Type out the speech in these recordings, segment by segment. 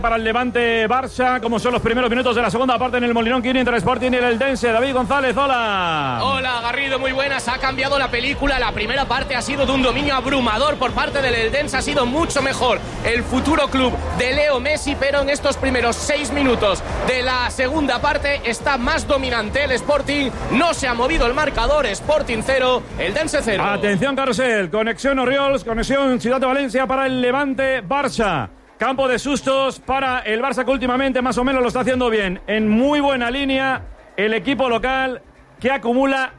Para el Levante Barça, como son los primeros minutos de la segunda parte en el Molinón Quirín entre el Sporting y el Eldense. David González, hola. Hola Garrido, muy buenas. Ha cambiado la película. La primera parte ha sido de un dominio abrumador por parte del Eldense. Ha sido mucho mejor el futuro club de Leo Messi, pero en estos primeros 6 minutos de la segunda parte está más dominante el Sporting. No se ha movido el marcador. Sporting 0, Eldense 0. Atención, Carrusel. Conexión Oriols, conexión Ciudad de Valencia para el Levante Barça. Campo de sustos para el Barça, que últimamente más o menos lo está haciendo bien. En muy buena línea el equipo local, que acumula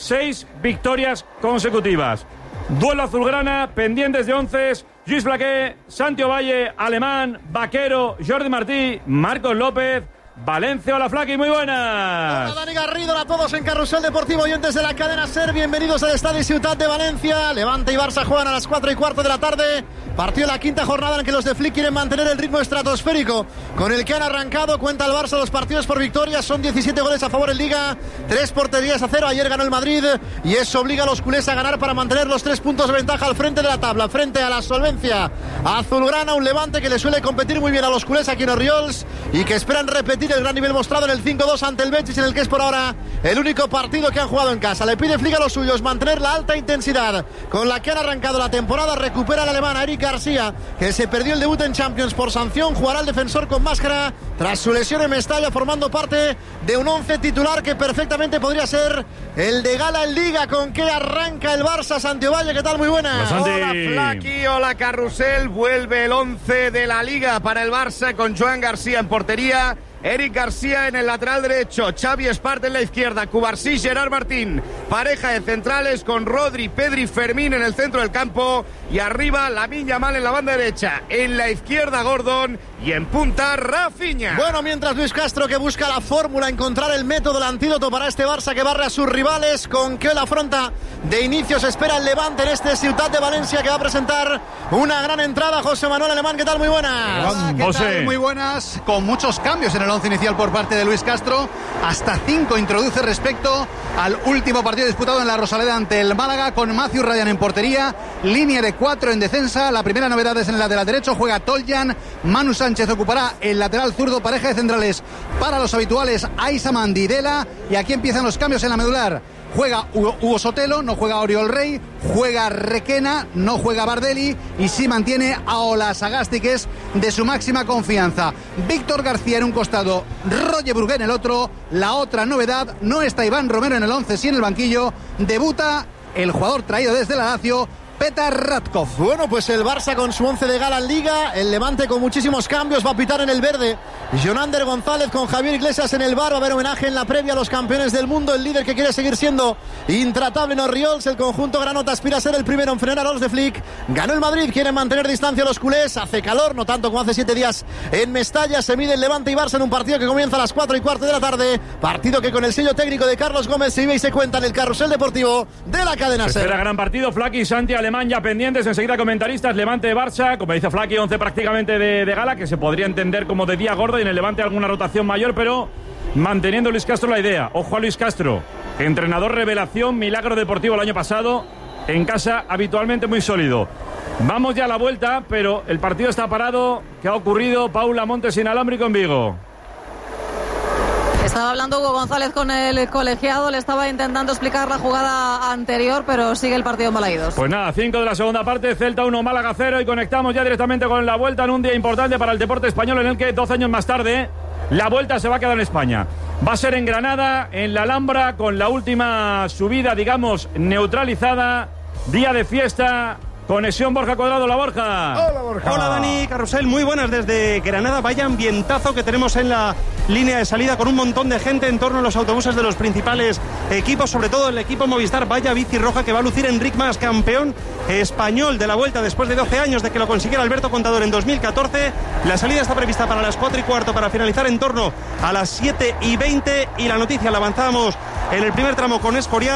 6 victorias consecutivas. Duelo azulgrana, pendientes de 11, Lluís Flaqué, Santi Ovalle, Alemán, Vaquero, Jordi Martí, Marcos López, Valencia. Hola Flaqui, muy buenas. Hola Dani Garrido, hola a todos en Carrusel Deportivo, oyentes de la cadena SER, bienvenidos al Estadio Ciutat de Valencia. Levante y Barça juegan a las 4:15 de la tarde. Partido de la quinta jornada en que los de Flick quieren mantener el ritmo estratosférico con el que han arrancado. Cuenta el Barça los partidos por victoria, son 17 goles a favor en Liga, 3 porterías a 0. Ayer ganó el Madrid y eso obliga a los culés a ganar para mantener los 3 puntos de ventaja al frente de la tabla, frente a la solvencia azulgrana. Un Levante que le suele competir muy bien a los culés aquí en Oriols y que esperan repetir el gran nivel mostrado en el 5-2 ante el Betis, en el que es por ahora el único partido que han jugado en casa. Le pide Flick a los suyos mantener la alta intensidad con la que han arrancado la temporada. Recupera el alemán Eric García, que se perdió el debut en Champions por sanción. Jugará el defensor con máscara tras su lesión en Mestalla, formando parte de un 11 titular que perfectamente podría ser el de gala en Liga. ¿Con qué arranca el Barça? Santi Ovalle, ¿qué tal? Muy buenas. Hola Flaqui, hola Carrusel. Vuelve el 11 de la Liga para el Barça con Joan García en portería, Eric García en el lateral derecho, Xavi Espart en la izquierda, Cubarsí, Gerard Martín, pareja de centrales con Rodri, Pedri, Fermín en el centro del campo y arriba Lamine Yamal en la banda derecha, en la izquierda Gordon y en punta Rafinha. Bueno, mientras Luis Castro, que busca la fórmula, encontrar el método, el antídoto para este Barça que barre a sus rivales. Con que la afronta de inicio se espera el Levante en este Ciutat de Valencia, que va a presentar una gran entrada. José Manuel Alemán, ¿qué tal? Muy buenas. Hola, ¿qué tal? Muy buenas, con muchos cambios en el once inicial por parte de Luis Castro. Hasta 5 introduce respecto al último partido disputado en la Rosaleda ante el Málaga, con Matthew Ryan en portería, línea de 4 en defensa. La primera novedad es en el lateral derecho, juega Toljan, Manu Sánchez ocupará el lateral zurdo, pareja de centrales para los habituales Aizaman, Didela, y aquí empiezan los cambios en la medular. Juega Hugo Sotelo, no juega Oriol Rey, juega Requena, no juega Bardelli y sí mantiene a Ola Sagasti, que es de su máxima confianza. Víctor García en un costado, Roger Brugué en el otro. La otra novedad, no está Iván Romero en el 11, sí en el banquillo. Debuta el jugador traído desde la Lazio, Petar Radkov. Bueno, pues el Barça con su 11 de gala en Liga, el Levante con muchísimos cambios, va a pitar en el verde Jonander González con Javier Iglesias en el bar. Va a haber homenaje en la previa a los campeones del mundo, el líder que quiere seguir siendo intratable en Oriols. El conjunto granota aspira a ser el primero en frenar a los de Flick. Ganó el Madrid, quieren mantener distancia a los culés. Hace calor, no tanto como hace 7 días en Mestalla. Se mide el Levante y Barça en un partido que comienza a las 4:15 de la tarde. Partido que con el sello técnico de Carlos Gómez se vive y se cuenta en el Carrusel Deportivo de la cadena SER. Espera gran partido, Flaqui, Santi, Alemán ya pendientes. Enseguida comentaristas, Levante, Barça. Como dice Flaqui, 11 prácticamente de gala, que se podría entender como de día gordo, y en el Levante alguna rotación mayor, pero manteniendo Luis Castro la idea. Ojo a Luis Castro, entrenador revelación, milagro deportivo el año pasado, en casa habitualmente muy sólido. Vamos ya a la vuelta, pero el partido está parado. ¿Qué ha ocurrido? Paula Montes, inalámbrico en Vigo. Estaba hablando Hugo González con el colegiado, le estaba intentando explicar la jugada anterior, pero sigue el partido en Balaídos. Pues nada, 5 de la segunda parte, Celta 1, Málaga 0, y conectamos ya directamente con la vuelta en un día importante para el deporte español, en el que 12 años más tarde la vuelta se va a quedar en España. Va a ser en Granada, en la Alhambra, con la última subida, digamos, neutralizada, día de fiesta. Conexión Borja Cuadrado, la Borja. Hola Borja. Hola Dani, Carrusel, muy buenas desde Granada. Vaya ambientazo que tenemos en la línea de salida, con un montón de gente en torno a los autobuses de los principales equipos, sobre todo el equipo Movistar. Vaya bici roja que va a lucir Enric Mas, campeón español de la Vuelta después de 12 años de que lo consiguiera Alberto Contador en 2014. La salida está prevista para las 4:15 para finalizar en torno a las 7:20, y la noticia la avanzamos en el primer tramo con Escorial.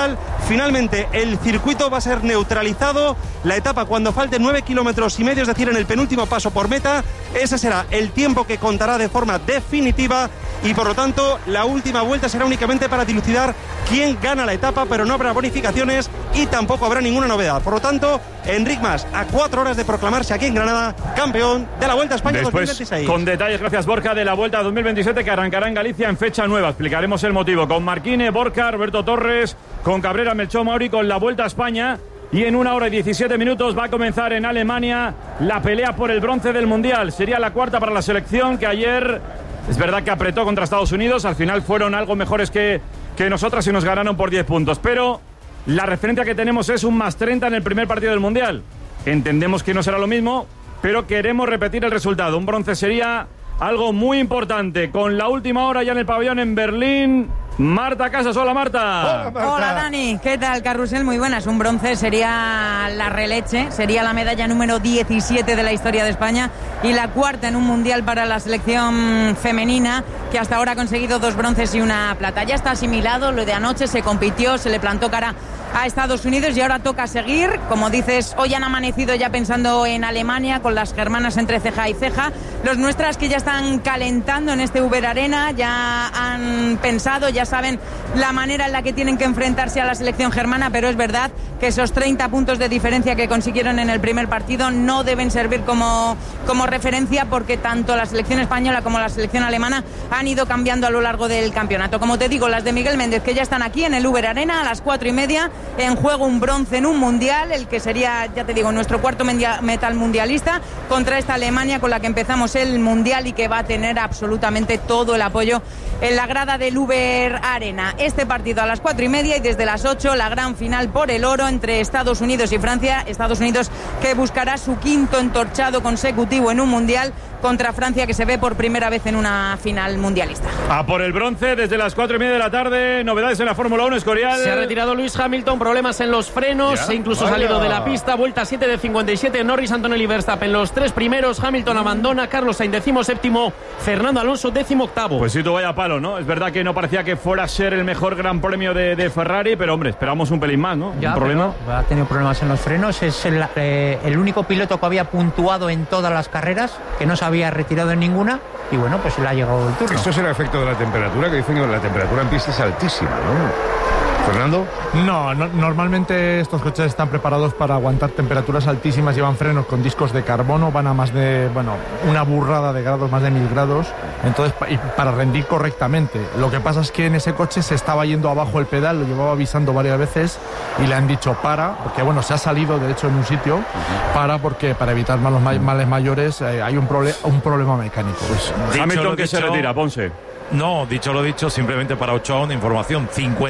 Finalmente, el circuito va a ser neutralizado. La etapa, cuando falten 9,5 kilómetros, es decir, en el penúltimo paso por meta, ese será el tiempo que contará de forma definitiva y, por lo tanto, la última vuelta será únicamente para dilucidar quién gana la etapa, pero no habrá bonificaciones y tampoco habrá ninguna novedad. Por lo tanto, Enric Mas, a 4 horas de proclamarse aquí en Granada campeón de la Vuelta a España. Después, 2026. Con detalles, gracias Borja, de la Vuelta 2027 que arrancará en Galicia en fecha nueva. Explicaremos el motivo con Marquine, Borja, Roberto Torres, con Cabrera, Melchor Mauri, con la Vuelta a España. Y en 1 hora y 17 minutos va a comenzar en Alemania la pelea por el bronce del Mundial. Sería la cuarta para la selección, que ayer es verdad que apretó contra Estados Unidos. Al final fueron algo mejores que nosotras y nos ganaron por 10 puntos. Pero la referencia que tenemos es un +30 en el primer partido del Mundial. Entendemos que no será lo mismo, pero queremos repetir el resultado. Un bronce sería algo muy importante. Con la última hora ya en el pabellón en Berlín, Marta Casas. Hola, Marta. Hola, Marta. Hola, Dani. ¿Qué tal, Carrusel? Muy buenas. Un bronce sería la releche, sería la medalla número 17 de la historia de España y la cuarta en un mundial para la selección femenina, que hasta ahora ha conseguido 2 bronces y una plata. Ya está asimilado lo de anoche, se compitió, se le plantó cara a Estados Unidos y ahora toca seguir. Como dices, hoy han amanecido ya pensando en Alemania, con las germanas entre ceja y ceja. Los nuestras que ya están calentando en este Uber Arena, ya han pensado, ya saben la manera en la que tienen que enfrentarse a la selección germana, pero es verdad que esos 30 puntos de diferencia que consiguieron en el primer partido no deben servir como referencia, porque tanto la selección española como la selección alemana han ido cambiando a lo largo del campeonato. Como te digo, las de Miguel Méndez, que ya están aquí en el Uber Arena a las 4:30, en juego un bronce en un mundial, el que sería, ya te digo, nuestro cuarto metal mundialista, contra esta Alemania con la que empezamos el mundial y que va a tener absolutamente todo el apoyo en la grada del Uber Arena. Este partido a las 4:30 y desde las 8 la gran final por el oro entre Estados Unidos y Francia. Estados Unidos que buscará su 5º entorchado consecutivo en un mundial contra Francia, que se ve por primera vez en una final mundialista. A por el bronce desde las 4:30 de la tarde. Novedades en la Fórmula 1, Escorial. Se ha retirado Lewis Hamilton, problemas en los frenos, e incluso salido de la pista. Vuelta 7 de 57, Norris, Antonelli, Verstappen los 3 primeros. Hamilton abandona, Carlos Sainz 17º, Fernando Alonso 18º. Pues sí, tú vaya palo, ¿no? Es verdad que no parecía que fuera a ser el mejor gran premio de Ferrari, pero hombre, esperamos un pelín más, ¿no? Ya, un problema. Ha tenido problemas en los frenos, es el único piloto que había puntuado en todas las carreras, que no se había retirado en ninguna, y bueno, pues le ha llegado el turno. Esto es el efecto de la temperatura, que dicen que la temperatura en pista es altísima, ¿no? ¿Fernando? No, normalmente estos coches están preparados para aguantar temperaturas altísimas, llevan frenos con discos de carbono, van a más de, una burrada de grados, más de 1000 grados, entonces para rendir correctamente. Lo que pasa es que en ese coche se estaba yendo abajo el pedal, lo llevaba avisando varias veces y le han dicho porque se ha salido de hecho en un sitio, porque para evitar males mayores hay un problema mecánico. Pues, Hamilton que se retira, Ponce. No, dicho lo dicho, simplemente para Ochoa una información,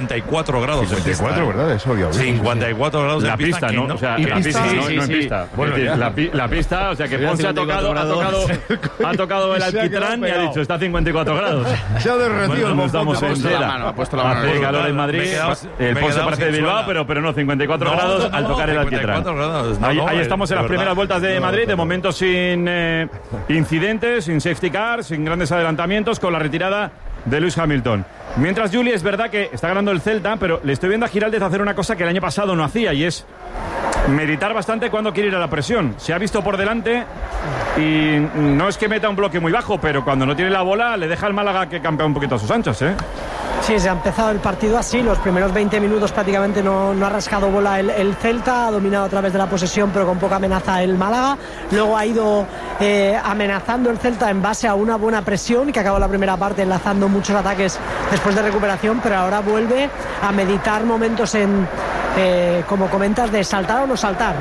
54 grados 54, ¿verdad? Eso había oído. 54 grados la en pista, ¿no? O sea, la pista, no en pista. Bueno, la pista, o sea, que Ponce ha tocado el alquitrán y ha dicho, está a 54 grados. Se ha derretido el estamos en cera. Ha puesto la mano. Hace calor en Madrid. El Ponce parece de Bilbao, pero no, 54 grados al tocar el alquitrán. Ahí estamos en las primeras vueltas de Madrid, de momento sin incidentes, sin safety car, sin grandes adelantamientos, con la retirada de Lewis Hamilton. Mientras, Juli, es verdad que está ganando el Celta, pero le estoy viendo a Giraldez hacer una cosa que el año pasado no hacía, y es meditar bastante cuando quiere ir a la presión. Se ha visto por delante y no es que meta un bloque muy bajo, pero cuando no tiene la bola le deja al Málaga que campea un poquito a sus anchas, ¿eh? Sí, se ha empezado el partido así, los primeros 20 minutos prácticamente no ha rascado bola el Celta, ha dominado a través de la posesión pero con poca amenaza el Málaga, luego ha ido amenazando el Celta en base a una buena presión, que acabó la primera parte enlazando muchos ataques después de recuperación, pero ahora vuelve a meditar momentos como comentas, de saltar o no saltar,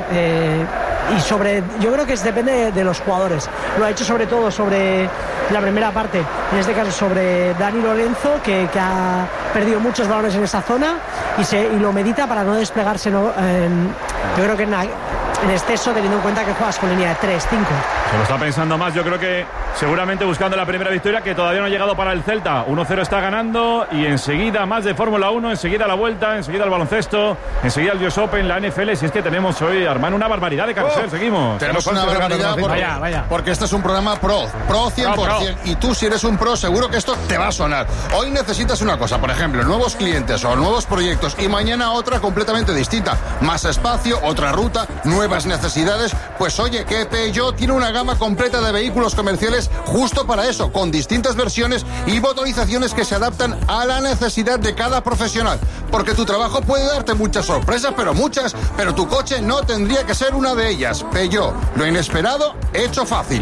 y yo creo que depende de los jugadores. Lo ha hecho sobre todo sobre la primera parte, en este caso sobre Dani Lorenzo, que ha perdido muchos balones en esa zona y lo medita para no desplegarse, yo creo que en exceso, teniendo en cuenta que juegas con línea de 3-5. Se lo está pensando más. Yo creo que seguramente buscando la primera victoria, que todavía no ha llegado para el Celta. 1-0 está ganando y enseguida más de Fórmula 1, enseguida la Vuelta, enseguida el baloncesto, enseguida el US Open, la NFL. Si es que tenemos hoy, Armando, una barbaridad de carrusel. Seguimos. Tenemos una barbaridad porque este es un programa pro 100%. Y tú, si eres un pro, seguro que esto te va a sonar. Hoy necesitas una cosa, por ejemplo, nuevos clientes o nuevos proyectos, y mañana otra completamente distinta. Más espacio, otra ruta, nuevas necesidades. Pues oye, que Peugeot tiene una gama completa de vehículos comerciales justo para eso, con distintas versiones y motorizaciones que se adaptan a la necesidad de cada profesional. Porque tu trabajo puede darte muchas sorpresas, pero tu coche no tendría que ser una de ellas. Peugeot, lo inesperado, hecho fácil.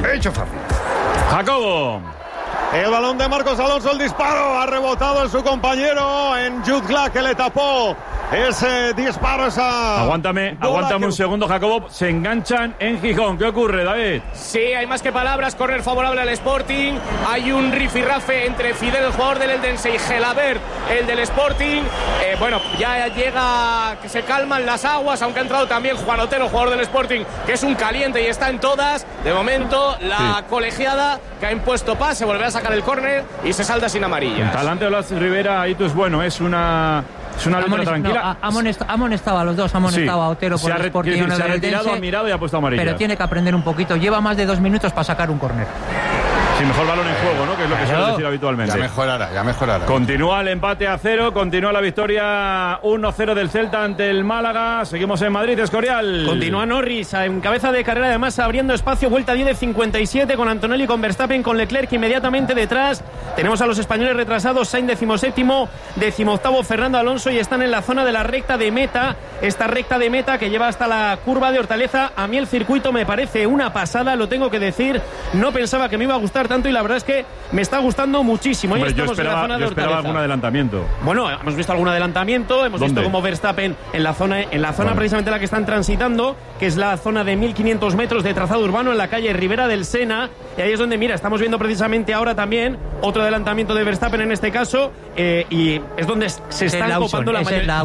Jacobo. El balón de Marcos Alonso, el disparo, ha rebotado en su compañero, en Jude Glass, que le tapó ese disparo, Aguántame un segundo, Jacobo. Se enganchan en Gijón. ¿Qué ocurre, David? Sí, hay más que palabras. Córner favorable al Sporting. Hay un rifirrafe entre Fidel, el jugador del Eldense, y Gelabert, el del Sporting. Bueno, ya llega, que se calman las aguas, aunque ha entrado también Juan Otero, jugador del Sporting, que es un caliente y está en todas. De momento, la colegiada que ha impuesto pase, volverá a sacar el córner y se salda sin amarillas. Talante de Blas Rivera, ahí tú es bueno, es una lucha tranquila. Ha amonestado a los dos, ha amonestado a Otero por el Sporting. Se ha retirado, ha mirado y ha puesto amarilla. Pero tiene que aprender un poquito. Lleva más de 2 minutos para sacar un córner. Sí, mejor balón en juego, ¿no? Que es lo que suele decir habitualmente. Ya mejorará. Continúa el empate a 0, continúa la victoria 1-0 del Celta ante el Málaga. Seguimos en Madrid, Escorial. Continúa Norris en cabeza de carrera, además abriendo espacio, vuelta 10 de 57 con Antonelli, con Verstappen, con Leclerc inmediatamente detrás. Tenemos a los españoles retrasados, Sainz 17º, 18º Fernando Alonso, y están en la zona de la recta de meta. Esta recta de meta que lleva hasta la curva de Hortaleza. A mí el circuito me parece una pasada, lo tengo que decir. No pensaba que me iba a gustar tanto y la verdad es que me está gustando muchísimo. Hombre, yo esperaba algún adelantamiento. Bueno, hemos visto algún adelantamiento, hemos visto como Verstappen en la zona precisamente la que están transitando, que es la zona de 1500 metros de trazado urbano en la calle Ribera del Sena, y ahí es donde, mira, estamos viendo precisamente ahora también otro adelantamiento de Verstappen en este caso, y es donde se está copando la mayoría,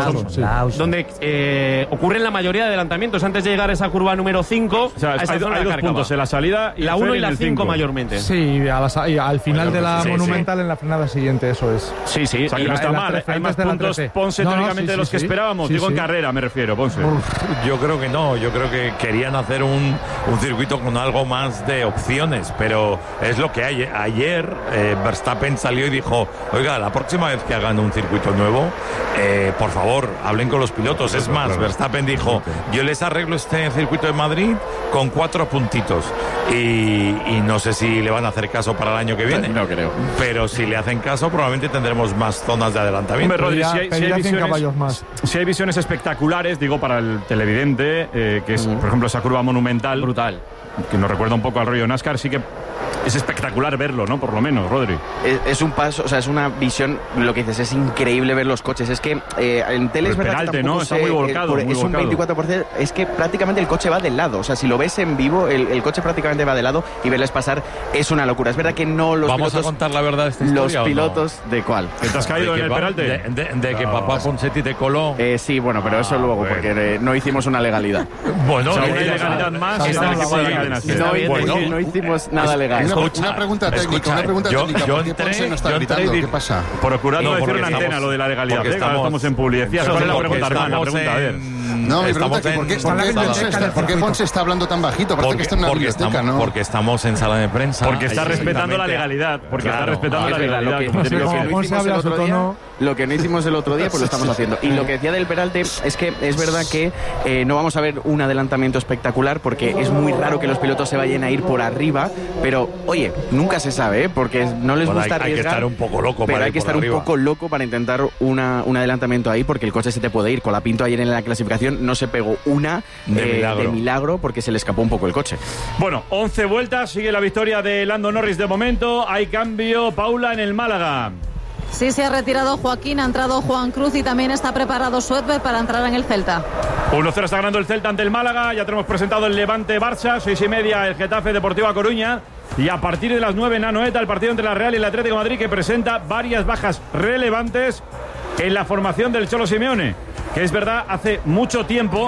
donde ocurren la mayoría de adelantamientos antes de llegar a esa curva número 5. O sea, hay dos puntos en la salida y la 1 y la 5 mayormente. Sí, al final de la Monumental, en la frenada siguiente, eso es. Sí. O sea, que no está mal. Hay más puntos, Ponce, teóricamente, de los que esperábamos. Digo, en carrera me refiero, Ponce. Yo creo que no. Yo creo que querían hacer un circuito con algo más de opciones, pero es lo que hay. Ayer Verstappen salió y dijo, oiga, la próxima vez que hagan un circuito nuevo, por favor, hablen con los pilotos. Es más, Verstappen dijo, yo les arreglo este circuito de Madrid con 4 puntitos. Y no sé si le van a hacer caso para el año que viene. No creo. Pero si le hacen caso, probablemente tendremos más zonas de adelantamiento. Rodri, si hay visiones espectaculares, digo, para el televidente, que es, por ejemplo, esa curva monumental. Brutal. Que nos recuerda un poco al rollo NASCAR, sí que es espectacular verlo, ¿no? Por lo menos, Rodri. Es un paso, o sea, es una visión, lo que dices, es increíble ver los coches. Es que en tele es verdad que tampoco está muy volcado. Es un 24%, es que prácticamente el coche va del lado. O sea, si lo ves en vivo, el coche prácticamente va de lado y verles pasar es una locura. Es verdad que no los ¿Vamos pilotos, a contar la verdad de esta historia? Los pilotos, no? ¿De cuál? ¿Te has caído en el peralte? De que papá Ponsetti te coló. Sí, bueno, pero eso luego, porque no hicimos una legalidad. Bueno, una ilegalidad más. No hicimos nada legal. Una pregunta técnica, ¿por qué Ponce no está gritando? ¿Qué pasa? Procurando decir una antena lo de la legalidad. Estamos en publicidad. ¿Cuál es la pregunta, hermana? Pregunta, a ver. No, mi pregunta es ¿por qué Ponce está hablando tan bajito? Parece que está en una biblioteca, ¿no? Porque estamos en sala de prensa. Porque está respetando la legalidad. Porque está respetando la legalidad. Lo que no hicimos el otro día, pues lo estamos haciendo. Y lo que decía del peralte es que es verdad que no vamos a ver un adelantamiento espectacular, porque es muy raro que los pilotos se vayan a ir por arriba, pero oye, nunca se sabe, porque no les gusta arriesgar. Hay que estar un poco loco, pero hay que estar un poco loco para intentar un adelantamiento ahí, porque el coche se te puede ir. Colapinto ayer en la clasificación no se pegó una de milagro, porque se le escapó un poco el coche. Bueno, 11 vueltas, sigue la victoria de Lando Norris de momento. Hay cambio, Paula, en el Málaga. Sí, se ha retirado Joaquín, ha entrado Juan Cruz y también está preparado Suedberg para entrar en el Celta. 1-0 está ganando el Celta ante el Málaga. Ya tenemos presentado el Levante-Barça, 6:30 el Getafe Deportiva Coruña. Y a partir de las 9 en Anoeta, el partido entre la Real y el Atlético de Madrid, que presenta varias bajas relevantes en la formación del Cholo Simeone. Que es verdad, hace mucho tiempo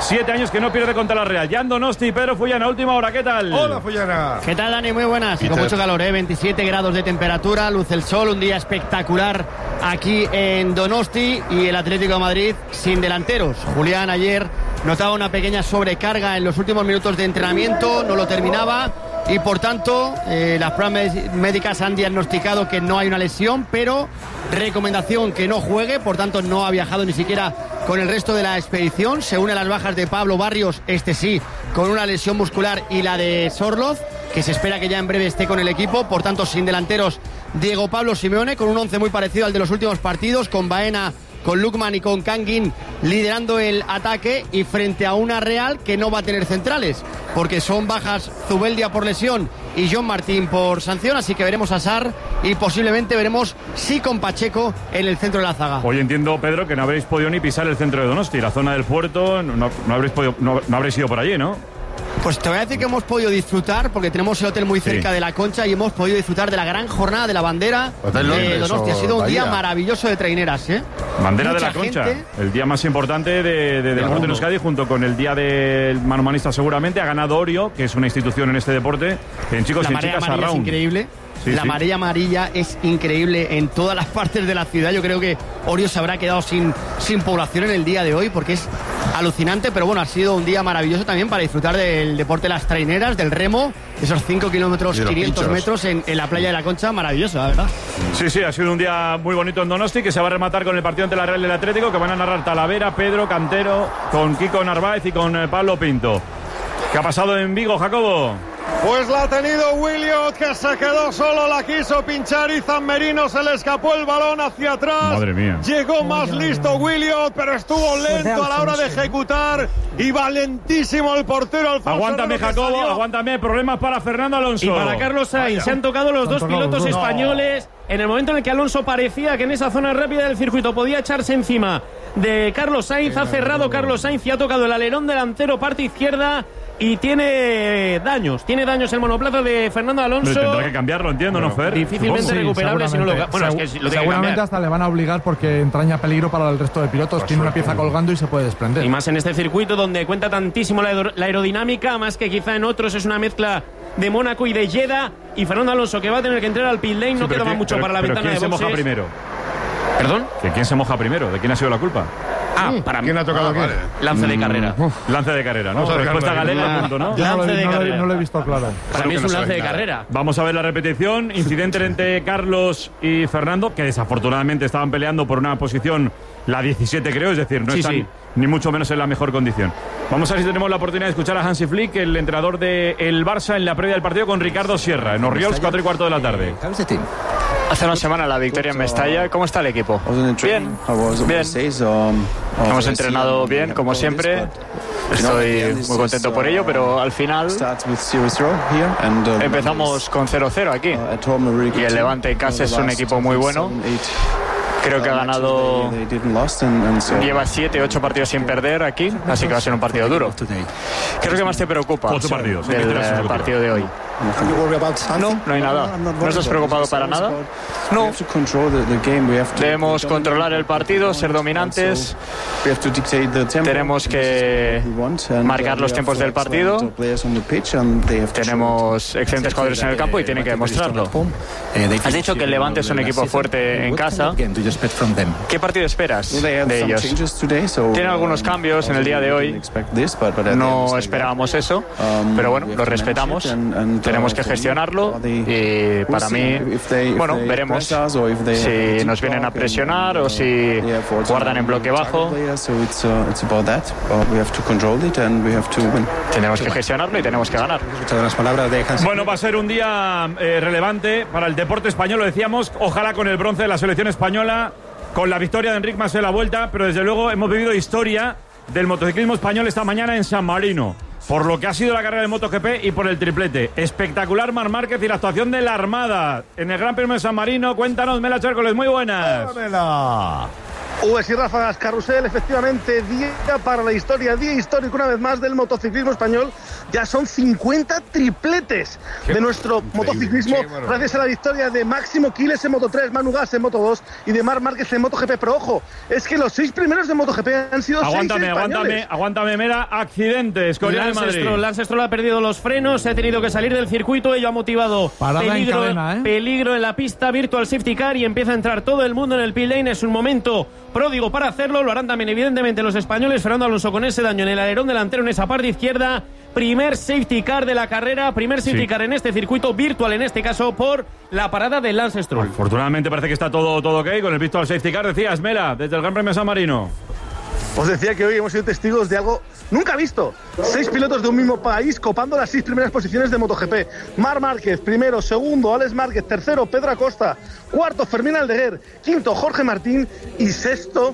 7 años que no pierde contra la Real. Jan Donosti, Pedro Fullana, última hora, ¿qué tal? Hola, Fullana. ¿Qué tal, Dani? Muy buenas. Con mucho calor, 27 grados de temperatura, luce el sol, un día espectacular aquí en Donosti y el Atlético de Madrid sin delanteros. Julián ayer notaba una pequeña sobrecarga en los últimos minutos de entrenamiento, no lo terminaba y por tanto las pruebas médicas han diagnosticado que no hay una lesión, pero recomendación que no juegue, por tanto no ha viajado ni siquiera con el resto de la expedición. Se une a las bajas de Pablo Barrios, este sí, con una lesión muscular, y la de Sorloz, que se espera que ya en breve esté con el equipo. Por tanto, sin delanteros, Diego Pablo Simeone, con un 11 muy parecido al de los últimos partidos, con Baena, con Lukman y con Kangin liderando el ataque, y frente a una Real que no va a tener centrales, porque son bajas Zubeldia por lesión y John Martín por sanción, así que veremos a Sarr y posiblemente veremos sí con Pacheco en el centro de la zaga. Hoy entiendo, Pedro, que no habréis podido ni pisar el centro de Donosti, la zona del puerto, no habréis ido por allí, ¿no? Pues te voy a decir que hemos podido disfrutar, porque tenemos el hotel muy cerca de la Concha, y hemos podido disfrutar de la gran jornada de la bandera de Donosti. Ha sido un día maravilloso de traineras, ¿eh? Bandera Mucha de la Concha, gente. el día más importante de deporte en Euskadi, junto con el día del manomanista seguramente. Ha ganado Orio, que es una institución en este deporte, en chicos y en chicas a es round. increíble. Sí, la marea amarilla es increíble en todas las partes de la ciudad. Yo creo que Orio se habrá quedado sin población en el día de hoy, porque es alucinante. Pero bueno, ha sido un día maravilloso también para disfrutar del deporte de las traineras, del remo, esos 5 kilómetros, 500 metros en la playa de la Concha. Maravilloso, la verdad. Sí, ha sido un día muy bonito en Donosti, que se va a rematar con el partido ante la Real del Atlético, que van a narrar Talavera, Pedro, Cantero, con Kiko Narváez y con Pablo Pinto. ¿Qué ha pasado en Vigo, Jacobo? Pues la ha tenido Williot, que se quedó solo, la quiso pinchar y Zammerino se le escapó el balón hacia atrás. Madre mía. Llegó más listo Williot, pero estuvo lento a la hora de ejecutar, y valentísimo el portero Alfonso. Aguántame, Jacobo, aguántame. Problemas para Fernando Alonso. Y para Carlos Sainz. Se han tocado los dos pilotos españoles en el momento en el que Alonso parecía que en esa zona rápida del circuito podía echarse encima de Carlos Sainz. Ha cerrado Carlos Sainz y ha tocado el alerón delantero, parte izquierda, y tiene daños el monoplaza de Fernando Alonso. Pero tendrá que cambiarlo, entiendo, ¿no, Fer? Difícilmente recuperable si no lo... Bueno, es que lo tiene que seguramente cambiar. hasta le van a obligar, porque entraña peligro para el resto de pilotos. Tiene una pieza colgando y se puede desprender. Y más en este circuito donde cuenta tantísimo la aerodinámica, más que quizá en otros. Es una mezcla de Mónaco y de Jeddah. Y Fernando Alonso, que va a tener que entrar al pit lane, no quedaba mucho para la ventana de boxes. ¿Quién se moja primero? ¿Perdón? ¿Quién se moja primero? ¿De quién ha sido la culpa? Para mí. ¿Quién ha tocado quién? Lance de carrera. Lance de carrera, ¿no? Respuesta galega, punto, ¿no? Lance de carrera. No lo he visto claro. Para mí es un lance de carrera. Vamos a ver la repetición. Incidente entre Carlos y Fernando, que desafortunadamente estaban peleando por una posición, la 17 creo, es decir, no están ni mucho menos en la mejor condición. Vamos a ver si tenemos la oportunidad de escuchar a Hansi Flick, el entrenador del Barça, en la previa del partido con Ricardo Sierra, en Orriols, 4:15 de la tarde. Hace una semana la victoria en Mestalla. ¿Cómo está el equipo? Bien, bien. Hemos entrenado bien, como siempre. Estoy muy contento por ello, pero al final empezamos con 0-0 aquí. Y el Levante en casa es un equipo muy bueno. Creo que ha ganado, lleva 7-8 partidos sin perder aquí, así que va a ser un partido duro. ¿Qué es lo que más te preocupa 8 partidos, del partido de hoy? No hay nada. ¿No estás preocupado para nada? No. Debemos controlar el partido, ser dominantes. Tenemos que marcar los tiempos del partido. Tenemos excelentes jugadores en el campo y tienen que demostrarlo. Has dicho que el Levante es un equipo fuerte en casa. ¿Qué partido esperas de ellos? Tienen algunos cambios en el día de hoy. No esperábamos eso, pero bueno, lo respetamos. Tenemos que gestionarlo y para mí, bueno, veremos si nos vienen a presionar o si guardan en bloque bajo. Tenemos que gestionarlo y tenemos que ganar. Bueno, va a ser un día relevante para el deporte español, lo decíamos, ojalá con el bronce de la selección española, con la victoria de Enric Mas en la vuelta, pero desde luego hemos vivido historia del motociclismo español esta mañana en San Marino, por lo que ha sido la carrera de MotoGP y por el triplete. Espectacular Marc Márquez y la actuación de la Armada en el Gran Premio de San Marino. Cuéntanos, Mela Chércoles, muy buenas. Hola, Mela. y ráfagas, carrusel, efectivamente, día para la historia, día histórico una vez más del motociclismo español. Ya son 50 tripletes de nuestro motociclismo, gracias a la victoria de Máximo Quiles en Moto3, Manu Gas en Moto2 y de Marc Márquez en MotoGP. Pero ojo, es que los 6 primeros de MotoGP han sido 6 españoles. Aguántame, Mera, accidentes. Lance Stroll ha perdido los frenos, se ha tenido que salir del circuito, ello ha motivado peligro en la pista, virtual safety car, y empieza a entrar todo el mundo en el pit lane. Es un momento pródigo para hacerlo, lo harán también evidentemente los españoles. Fernando Alonso con ese daño en el alerón delantero en esa parte izquierda. Primer safety car de la carrera, primer safety car en este circuito, virtual en este caso, por la parada de Lance Stroll. Afortunadamente parece que está todo ok con el virtual safety car. Decías, Mela, desde el Gran Premio San Marino. Os decía que hoy hemos sido testigos de algo nunca visto. 6 pilotos de un mismo país copando las 6 primeras posiciones de MotoGP. Marc Márquez, primero, segundo, Alex Márquez, tercero, Pedro Acosta, cuarto, Fermín Aldeguer, quinto, Jorge Martín y sexto,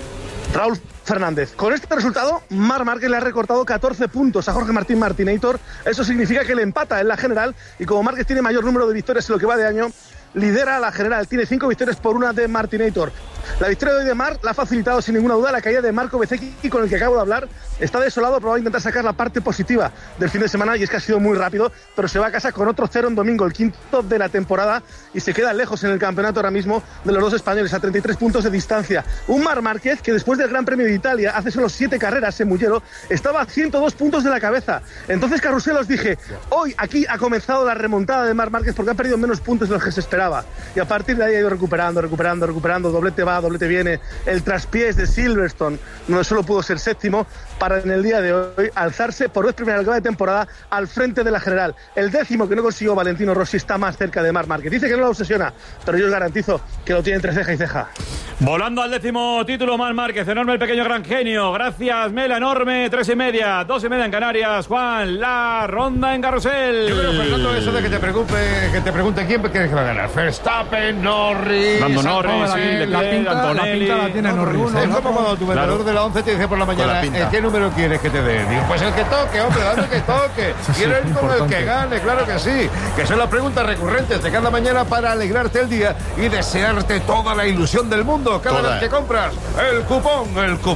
Raúl Fernández. Con este resultado, Marc Márquez le ha recortado 14 puntos a Jorge Martín Martinator. Eso significa que le empata en la general, y como Márquez tiene mayor número de victorias en lo que va de año, lidera la general, tiene 5 victorias por una de Martinator. La victoria de hoy de Marc la ha facilitado sin ninguna duda la caída de Marco Bezzecchi, con el que acabo de hablar. Está desolado, pero va a intentar sacar la parte positiva del fin de semana, y es que ha sido muy rápido, pero se va a casa con otro 0 en domingo, el quinto de la temporada, y se queda lejos en el campeonato ahora mismo de los dos españoles, a 33 puntos de distancia. Un Marc Márquez que después del Gran Premio de Italia, hace solo 7 carreras en Mugello, estaba a 102 puntos de la cabeza. Entonces, carrusel, os dije, hoy aquí ha comenzado la remontada de Marc Márquez, porque ha perdido menos puntos de los que se esperaba, y a partir de ahí ha ido recuperando, doblete va, doblete viene, el traspiés de Silverstone, donde solo pudo ser séptimo, para en el día de hoy alzarse por vez primera en la temporada al frente de la general. El 10º que no consiguió Valentino Rossi está más cerca de Marc Márquez. Dice que no lo obsesiona, pero yo os garantizo que lo tiene entre ceja y ceja. Volando al 10º título Marc Márquez, enorme el pequeño gran genio. Gracias, Mela, enorme. 3:30, 2:30 en Canarias. Juan, la ronda en carrusel. Yo creo, Fernando, eso de que te pregunte quién crees que va a ganar. Verstappen, Norris, Lando Norris, Antonelli. La tiene Norris. Es como cuando tu vendedor de la 11 te dice por la mañana, ¿qué número quieres que te dé? Digo, pues el que toque, hombre, dame el que toque. Quiero ir con el que gane, claro que sí. Que son las preguntas recurrentes de cada mañana para alegrarte el día y desearte toda la ilusión del mundo cada vez que compras el cupón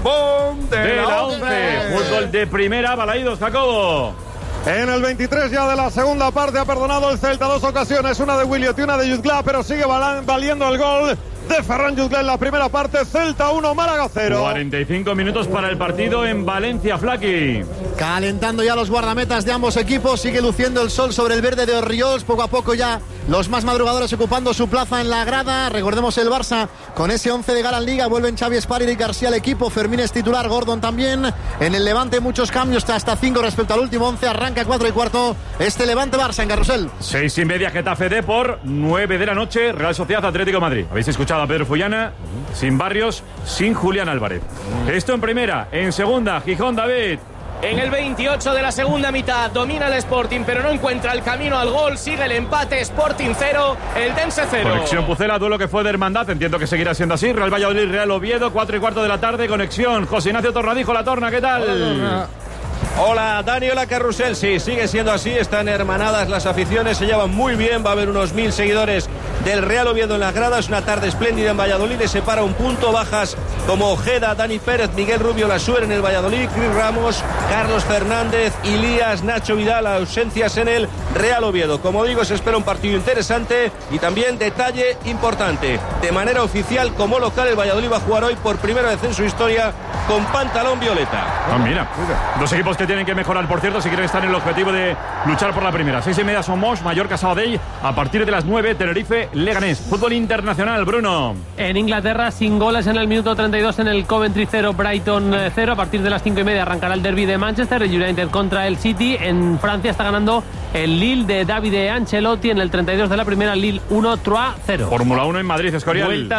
de la 11. Fútbol de primera, Balaídos, Jacobo. En el 23 ya de la segunda parte ha perdonado el Celta 2 ocasiones, una de Williot y una de Jutgla, pero sigue valiendo el gol de Ferran Jutgla en la primera parte. Celta 1, Málaga 0. 45 minutos para el partido en Valencia, Flaqui. Calentando ya los guardametas de ambos equipos, sigue luciendo el sol sobre el verde de Orriols, poco a poco ya los más madrugadores ocupando su plaza en la grada. Recordemos el Barça con ese 11 de Gala en Liga, vuelven Xavi Esparra y García al equipo, Fermín es titular, Gordon también. En el Levante muchos cambios, hasta 5 respecto al último 11, arranca 4:15 este Levante Barça en carrusel. 6:30 Getafe Depor, 9 de la noche Real Sociedad Atlético de Madrid. Habéis escuchado a Pedro Fullana, sin Barrios, sin Julián Álvarez. Esto en primera, en segunda, Gijón David. En el 28 de la segunda mitad domina el Sporting, pero no encuentra el camino al gol. Sigue el empate, Sporting 0, el Dense 0. Conexión Pucela, duelo que fue de hermandad. Entiendo que seguirá siendo así. Real Valladolid, Real Oviedo, 4:15 de la tarde. Conexión José Ignacio Torradijo, La Torna, ¿qué tal? Hola, Dani, hola, Carrusel. Sí, sigue siendo así, están hermanadas las aficiones, se llevan muy bien, va a haber unos 1000 seguidores del Real Oviedo en las gradas, una tarde espléndida en Valladolid, le separa un punto, bajas como Ojeda, Dani Pérez, Miguel Rubio, Lasuer en el Valladolid, Cris Ramos, Carlos Fernández, Ilías, Nacho Vidal, ausencias en el Real Oviedo. Como digo, se espera un partido interesante y también detalle importante, de manera oficial como local el Valladolid va a jugar hoy por primera vez en su historia con pantalón violeta. Ah, mira, dos equipos que tienen que mejorar, por cierto, si quieren estar en el objetivo de luchar por la primera. 6:30 Somos, Mallorca Sabadell, a partir de las 9 Tenerife Leganés. Fútbol internacional, Bruno. En Inglaterra, sin goles en el minuto 32 en el Coventry 0, Brighton 0. A partir de las 5:30 arrancará el derbi de Manchester, el United contra el City. En Francia está ganando el Lille de Davide Ancelotti. En el 32 de la primera, Lille 1, Troyes 0. Fórmula 1 en Madrid, Escorial. Vuelta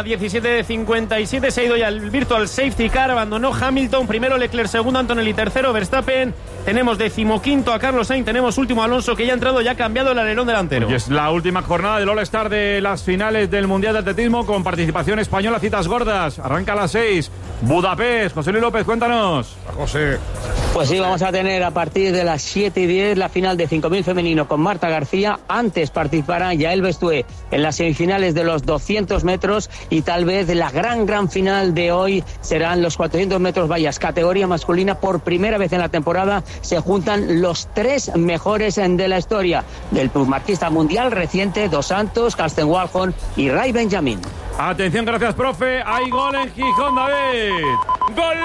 17:57, se ha ido ya el virtual safety car, abandonó Hamilton, primero Leclerc, segundo Antonelli, tercero Verstappen. Tenemos 15º a Carlos Sainz, tenemos último Alonso, que ya ha entrado, ya ha cambiado el alerón delantero. Y es la última jornada del All-Star de las finales del Mundial de Atletismo, con participación española, citas gordas. Arranca a las 6, Budapest. José Luis López, cuéntanos. José. Pues sí, vamos a tener a partir de las 7:10 la final de 5.000 femenino con Marta García. Antes participarán Yael Bestué en las semifinales de los 200 metros y tal vez la gran final de hoy serán los 400 metros vallas. Categoría masculina, por primera vez en la temporada se juntan los 3 mejores de la historia del plusmarquista mundial reciente, Dos Santos, Karsten Warholm y Ray Benjamin. Atención, gracias, profe. Hay gol en Gijón, David. ¡Gol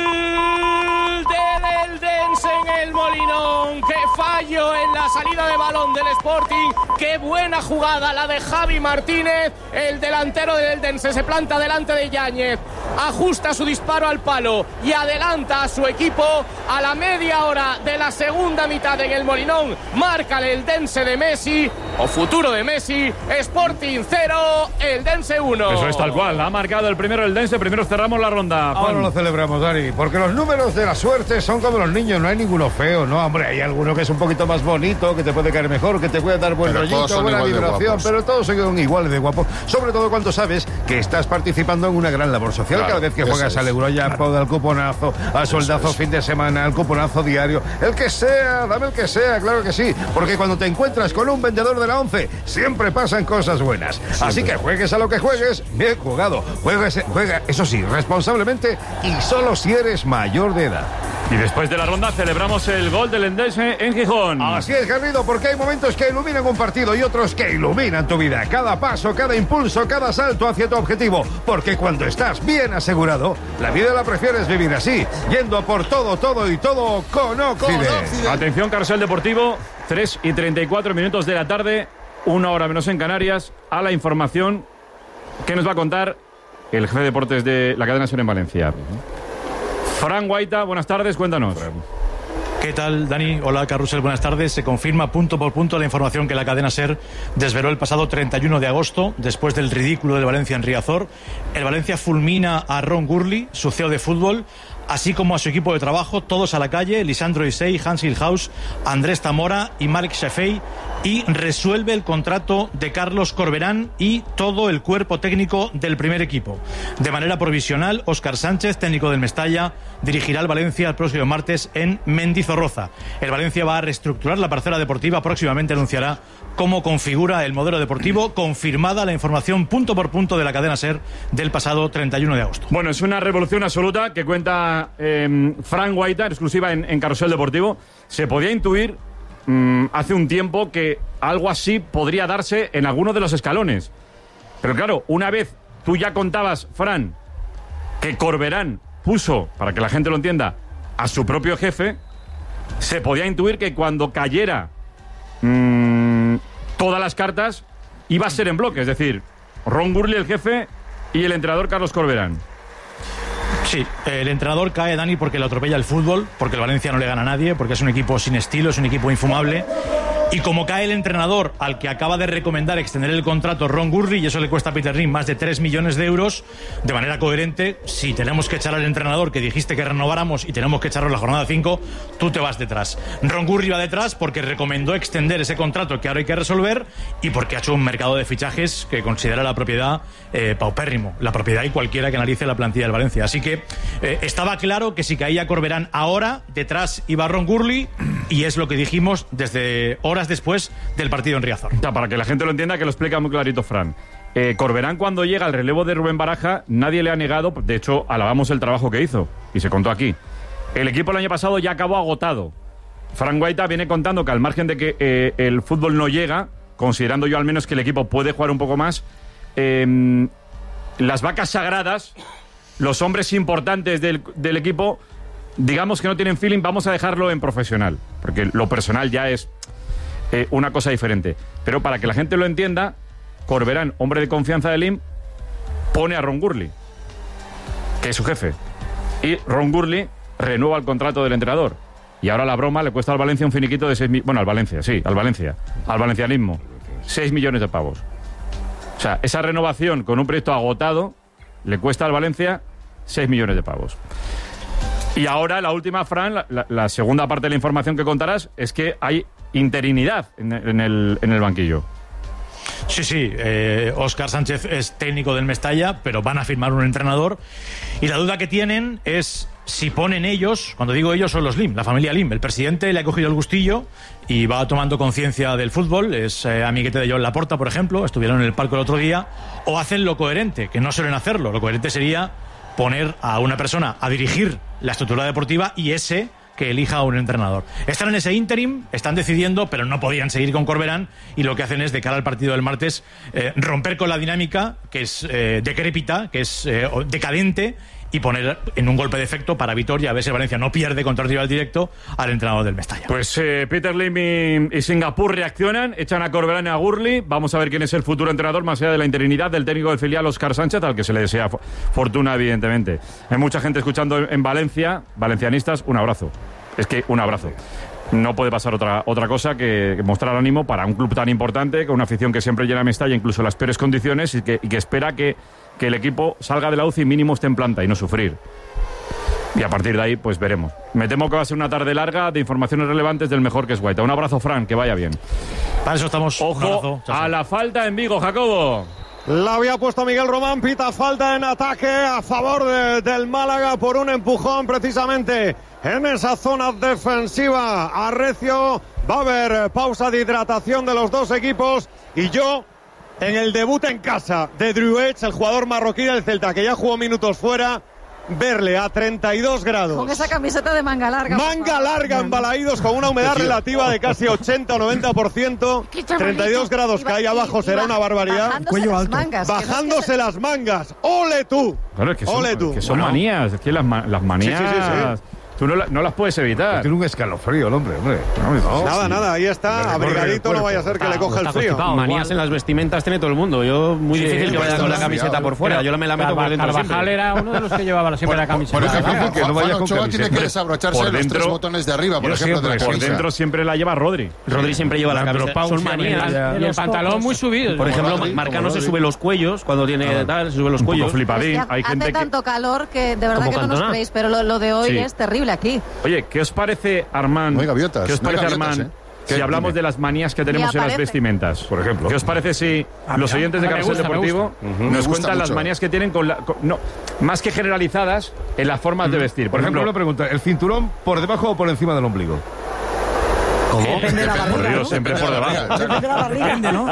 del Eldense en el Molinón! ¡Qué fallo en la salida de balón del Sporting! ¡Qué buena jugada la de Javi Martínez! El delantero del Eldense se planta delante de Yáñez, ajusta su disparo al palo y adelanta a su equipo. A la media hora de la segunda mitad en el Molinón marca el Eldense de Messi, o futuro de Messi. Sporting 0, Eldense 1. Eso es tal cual, ha marcado el primero el Dense. Primero cerramos la ronda, Juan. Ahora lo celebramos, Dani, porque los números de la suerte son como los niños, no hay ninguno feo, ¿no? Hombre, hay alguno que es un poquito más bonito, que te puede caer mejor, que te puede dar buen rollito, buena vibración, pero todos son iguales de guapos, sobre todo cuando sabes que estás participando en una gran labor social. Claro, cada vez que juegas al Eurojackpot, al cuponazo, al soldazo fin de semana, al cuponazo diario, el que sea, dame el que sea, claro que sí, porque cuando te encuentras con un vendedor de la 11, siempre pasan cosas buenas. Siempre. Así que juegues a lo que juegues, bien jugado. Juega, eso sí, responsablemente y solo si eres mayor de edad. Y después de la ronda celebramos el gol del Eldense en Gijón. Así es, Garrido, porque hay momentos que iluminan un partido y otros que iluminan tu vida. Cada paso, cada impulso, cada salto hacia tu objetivo. Porque cuando estás bien asegurado, la vida la prefieres vivir así, yendo por todo y todo con Occident. Atención, carrusel deportivo, 3:34 minutos de la tarde, 1 hora menos en Canarias, a la información que nos va a contar el jefe de deportes de la cadena SER en Valencia. Fran Guaita, buenas tardes, cuéntanos. ¿Qué tal, Dani? Hola, Carrusel, buenas tardes. Se confirma punto por punto la información que la cadena SER desveló el pasado 31 de agosto, después del ridículo del Valencia en Riazor. El Valencia fulmina a Ron Gurley, su CEO de fútbol, así como a su equipo de trabajo, todos a la calle, Lisandro Isey, Hans Ilhaus, Andrés Zamora y Marc Shefei, y resuelve el contrato de Carlos Corberán y todo el cuerpo técnico del primer equipo. De manera provisional, Óscar Sánchez, técnico del Mestalla, dirigirá el Valencia el próximo martes en Mendizorroza. El Valencia va a reestructurar la parcela deportiva, próximamente anunciará cómo configura el modelo deportivo, confirmada la información punto por punto de la cadena SER del pasado 31 de agosto. Bueno, es una revolución absoluta que cuenta Fran Guaita, exclusiva en Carrusel Deportivo. Se podía intuir hace un tiempo que algo así podría darse en alguno de los escalones. Pero claro, una vez tú ya contabas, Fran, que Corberán puso, para que la gente lo entienda, a su propio jefe, se podía intuir que cuando cayera todas las cartas iba a ser en bloque, es decir, Ron Gurley el jefe y el entrenador Carlos Corberán. Sí, el entrenador cae, Dani, porque le atropella el fútbol, porque el Valencia no le gana a nadie, porque es un equipo sin estilo, es un equipo infumable. Y como cae el entrenador al que acaba de recomendar extender el contrato Ron Gurley, y eso le cuesta a Peter Lim más de 3 millones de euros, de manera coherente, si tenemos que echar al entrenador que dijiste que renováramos y tenemos que echarlo en la jornada 5, tú te vas detrás. Ron Gurley va detrás porque recomendó extender ese contrato que ahora hay que resolver y porque ha hecho un mercado de fichajes que considera la propiedad paupérrimo, la propiedad y cualquiera que analice la plantilla del Valencia. Así que estaba claro que si caía Corberán ahora, detrás iba Ron Gurley, y es lo que dijimos desde horas después del partido en Riazor. O sea, para que la gente lo entienda, que lo explica muy clarito Fran. Corberán, cuando llega al relevo de Rubén Baraja, nadie le ha negado, de hecho alabamos el trabajo que hizo y se contó aquí. El equipo el año pasado ya acabó agotado. Fran Guaita viene contando que al margen de que el fútbol no llega, considerando yo al menos que el equipo puede jugar un poco más, las vacas sagradas, los hombres importantes del equipo, digamos que no tienen feeling, vamos a dejarlo en profesional, porque lo personal ya es una cosa diferente. Pero para que la gente lo entienda, Corberán, hombre de confianza de Lim, pone a Ron Gurley, que es su jefe, y Ron Gurley renueva el contrato del entrenador. Y ahora la broma le cuesta al Valencia un finiquito de 6 millones. Bueno, al Valencia, sí, al valencianismo, 6 millones de pavos. O sea, esa renovación con un proyecto agotado le cuesta al Valencia 6 millones de pavos. Y ahora la última, Fran, la segunda parte de la información que contarás es que hay interinidad en el banquillo. Sí, Óscar Sánchez es técnico del Mestalla, pero van a firmar un entrenador. Y la duda que tienen es si ponen ellos, cuando digo ellos son los Lim, la familia Lim, el presidente le ha cogido el gustillo y va tomando conciencia del fútbol, es amiguete de Joan Laporta, por ejemplo, estuvieron en el palco el otro día, o hacen lo coherente, que no suelen hacerlo. Lo coherente sería poner a una persona a dirigir la estructura deportiva y ese que elija a un entrenador. Están en ese interim, están decidiendo, pero no podían seguir con Corberán, y lo que hacen es, de cara al partido del martes, romper con la dinámica que es decrépita, que es decadente, y poner en un golpe de efecto para Vitoria, a ver si Valencia no pierde contra el rival directo al entrenador del Mestalla. Pues Peter Lim y Singapur reaccionan, echan a Corberán y a Gurli. Vamos a ver quién es el futuro entrenador, más allá de la interinidad del técnico del filial Óscar Sánchez, al que se le desea fortuna, evidentemente. Hay mucha gente escuchando en Valencia, valencianistas, un abrazo. Es que un abrazo. No puede pasar otra cosa que mostrar ánimo para un club tan importante, con una afición que siempre llena Mestalla, incluso en las peores condiciones, y que espera que el equipo salga de la UCI y mínimo esté en planta y no sufrir. Y a partir de ahí, pues veremos. Me temo que va a ser una tarde larga de informaciones relevantes del mejor, que es Guaita. Un abrazo, Fran, que vaya bien. Para eso estamos. Ojo a la falta en Vigo, Jacobo. La había puesto Miguel Román, pita falta en ataque a favor del Málaga por un empujón precisamente en esa zona defensiva. Arrecio, va a haber pausa de hidratación de los dos equipos, y yo, en el debut en casa de Druets, el jugador marroquí del Celta, que ya jugó minutos fuera, verle a 32 grados. Con esa camiseta de manga larga. Manga larga en Balaídos, con una humedad relativa de casi 80 o 90%. 32 grados que hay abajo será una barbaridad. Cuello alto. Bajándose las mangas. ¡Ole tú! Claro, es que ¡Ole tú! Que son manías. Es que las manías... Sí. Tú no las puedes evitar. Tiene un escalofrío el hombre. Nada, ahí está, abrigadito, no vaya a ser que le coja el frío. Manías en las vestimentas tiene todo el mundo. Yo, muy difícil que vaya con la camiseta por fuera. Yo me la meto por dentro. Carvajal era uno de los que llevaba siempre la camiseta. Por ejemplo, que no vaya con camiseta. Tiene que desabrocharse los tres botones de arriba, por ejemplo, de la por dentro siempre la lleva Rodri. Rodri siempre lleva la camiseta. Son manías. Y el pantalón muy subido. Por ejemplo, Marcano se sube los cuellos cuando tiene tal, se sube los cuellos. Flipadín. Hace tanto calor que de verdad que no nos creéis, pero lo de hoy es terrible aquí. Oye, ¿qué os parece, Armand? No hay gaviotas. ¿Qué os parece, Armand? Si hablamos de las manías que tenemos en las vestimentas, por ejemplo. ¿Qué os parece si los oyentes de Carrusel Deportivo nos cuentan las manías que tienen más que generalizadas en las formas de vestir? Por ejemplo, una pregunta, ¿el cinturón por debajo o por encima del ombligo? ¿Cómo? Depende de la barriga, por Dios, ¿no? siempre por debajo. Depende de la barriga. Depende, ¿no?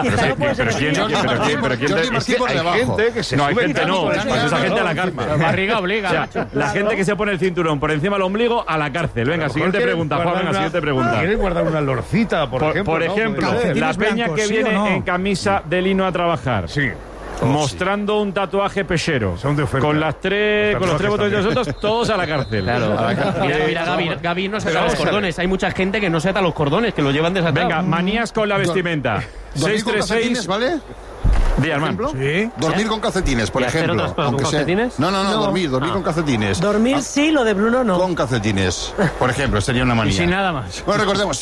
Hay gente que se esa gente a la cárcel. La barriga obliga. O sea, la gente que se pone el cinturón por encima del ombligo, a la cárcel. Venga, siguiente pregunta, Juan. Venga, siguiente pregunta. ¿Quieres guardar una lorcita, por ejemplo? Por ejemplo, la peña que viene en camisa de lino a trabajar. Sí. Mostrando un tatuaje pechero con los tres botones de nosotros, todos a la cárcel. Claro. Mira, Gaby no se ata los cordones. Hay mucha gente que no se ata los cordones, que lo llevan desatados. Venga, manías con la vestimenta. 636, ¿vale? Di, Armando. Sí. Dormir con calcetines, por ejemplo. ¿Con calcetines? No, dormir con calcetines. Dormir sí, lo de Bruno no. Con calcetines, por ejemplo, sería una manía. Y sin nada más. Bueno, recordemos,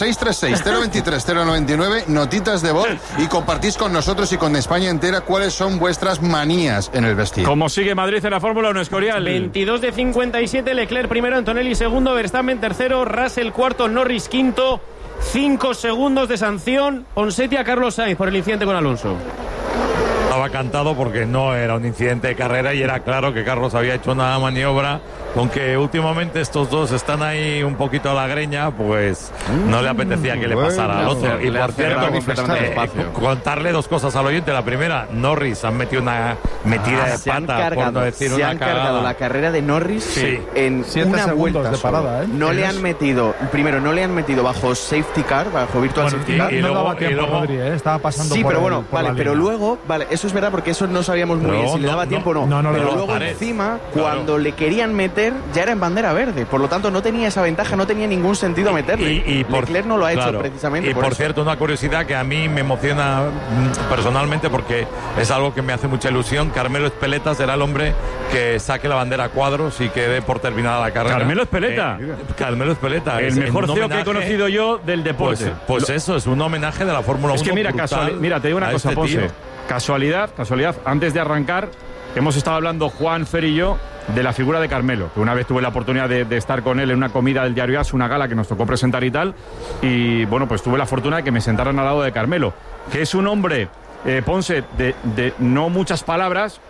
636-023-099, notitas de voz, y compartís con nosotros y con España entera cuáles son vuestras manías en el vestir. ¿Cómo sigue Madrid en la Fórmula 1, Escorial? 22 de 57, Leclerc primero, Antonelli segundo, Verstappen tercero, Russell cuarto, Norris quinto. 5 segundos de sanción, Ponseti a Carlos Sainz por el incidente con Alonso. Estaba cantado porque no era un incidente de carrera y era claro que Carlos había hecho una maniobra, aunque últimamente estos dos están ahí un poquito a la greña, pues no le apetecía que le pasara al otro. Y por cierto, contarle dos cosas al oyente. La primera, Norris han metido una metida de pata, por no decir una cagada. Se han cargado la carrera de Norris en una vuelta de parada, ¿eh? No le han metido, primero no le han metido bajo safety car, bajo virtual safety car. Y no daba tiempo, Rodri, estaba pasando por bueno, pero luego, eso es verdad, porque eso no sabíamos muy bien si le daba tiempo o no. Pero luego encima, cuando le querían meter, ya era en bandera verde. Por lo tanto, no tenía esa ventaja, no tenía ningún sentido meterle. Y Leclerc no lo ha hecho precisamente. Y por cierto, una curiosidad que a mí me emociona personalmente, porque es algo que me hace mucha ilusión. Carmelo Espeleta será el hombre que saque la bandera a cuadros y que dé por terminada la carrera. ¿Carmelo Espeleta? Carmelo Espeleta. El mejor CEO que he conocido yo del deporte. Pues eso, es un homenaje de la Fórmula 1. Es que mira, te digo una cosa, Ponce. Casualidad, antes de arrancar, hemos estado hablando Juan, Fer y yo de la figura de Carmelo, que una vez tuve la oportunidad de estar con él en una comida del diario AS, una gala que nos tocó presentar y tal, y bueno, pues tuve la fortuna de que me sentaran al lado de Carmelo, que es un hombre, Ponce, de no muchas palabras,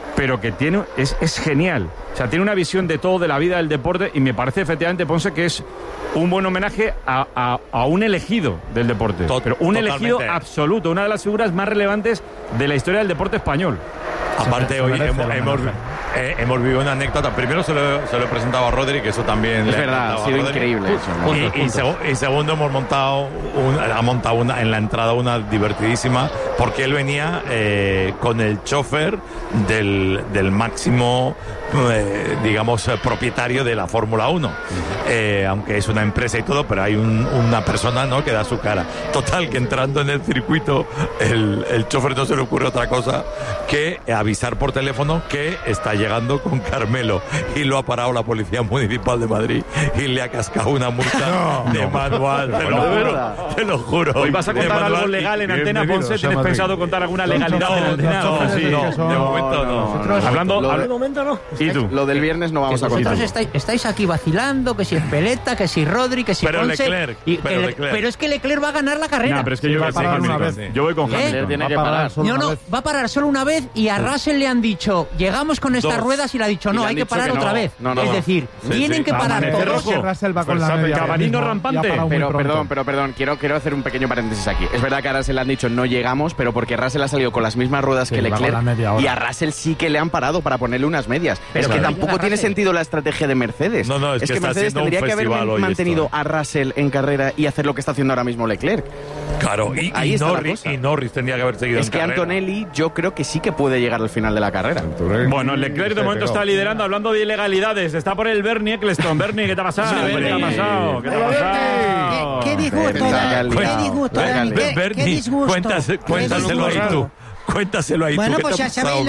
pero que es genial. O sea, tiene una visión de todo, de la vida del deporte, y me parece efectivamente, Ponce, que es un buen homenaje a un elegido del deporte. Pero un elegido absoluto, una de las figuras más relevantes de la historia del deporte español. Aparte, hoy hemos vivido una anécdota. Primero se lo he presentado a Rodri, que eso también es verdad, ha sido increíble eso. Y segundo, ha montado en la entrada una divertidísima, porque él venía con el chofer del máximo, digamos, propietario de la Fórmula 1. Aunque es una empresa y todo, pero hay una persona, ¿no?, que da su cara. Total, que entrando en el circuito, el chofer no se le ocurre otra cosa que avisar por teléfono que está llegando con Carmelo, y lo ha parado la Policía Municipal de Madrid y le ha cascado una multa de manual. Te lo juro. Hoy vas a contar algo legal en Antena, Ponce. ¿Tienes pensado contar alguna legalidad en Antena? De momento no. De momento no. ¿Y tú? Lo del viernes no vamos a contar. Vosotros estáis aquí vacilando, que si es Peleta, que si Rodri, que si Ponce. Pero es que Leclerc va a ganar la carrera. No, pero es que yo voy a parar una vez. Yo voy con Hamilton. Tiene que parar. Va a parar solo una vez, y a Russell le han dicho, llegamos con estas ruedas, y le ha dicho, no, hay que parar otra vez. Es decir, tienen que parar todos. Russell va con la media. Cabalino rampante. Pero perdón, quiero hacer un pequeño paréntesis aquí. Es verdad que a Russell le han dicho no llegamos, pero porque Russell ha salido con las mismas ruedas que Leclerc, y a Russell sí que le han parado para ponerle unas medias. Pero que tampoco tiene sentido la estrategia de Mercedes. No, es que Mercedes tendría que haber mantenido a Russell en carrera y hacer lo que está haciendo ahora mismo Leclerc. Claro, y Norris tendría que haber seguido en carrera. Es que Antonelli yo creo que sí que puede llegar al final de la carrera. Bueno, Leclerc de momento está liderando, hablando de ilegalidades. Está por el Bernie Eccleston. Bernie, ¿qué te ha pasado? ¿Qué te ha pasado? Qué disgusto. Qué disgusto. Cuéntaselo ahí tú. Cuéntaselo ahí. Bueno, pues ya sabéis,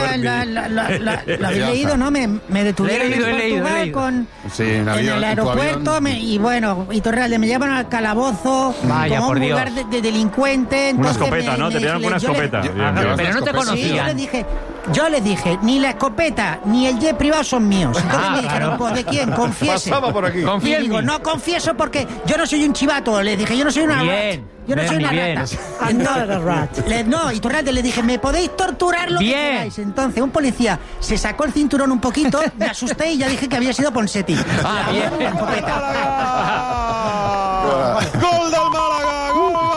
lo habéis leído, ¿no? Me detuvieron en Portugal en el aeropuerto, y bueno, y Torrealde me llevan al calabozo como un lugar de delincuente. Una escopeta, ¿no? Te tiraron con una escopeta. Pero no te conocían. Yo les dije, ni la escopeta ni el jet privado son míos. Entonces me dijeron, pues ¿de quién? Confiese. Pasaba por aquí. Y digo, no confieso porque yo no soy un chivato. Les dije, yo no soy una rata. Yo no soy una rata. No, y Torralde le dije, me podéis torturar lo que queráis. Entonces un policía se sacó el cinturón un poquito, me asusté y ya dije que había sido Ponseti. Bien. ¡Gol del Málaga!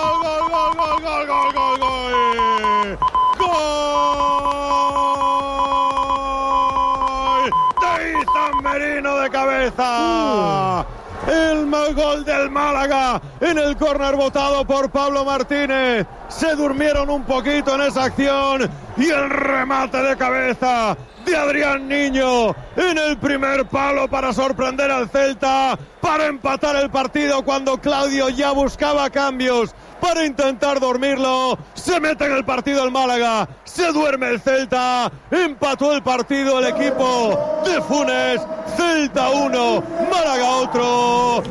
Merino de cabeza. El gol del Málaga en el córner votado por Pablo Martínez. Se durmieron un poquito en esa acción, y el remate de cabeza de Adrián Niño en el primer palo para sorprender al Celta, para empatar el partido cuando Claudio ya buscaba cambios para intentar dormirlo. Se mete en el partido el Málaga, se duerme el Celta, empató el partido el equipo de Funes. Celta 1, Málaga otro.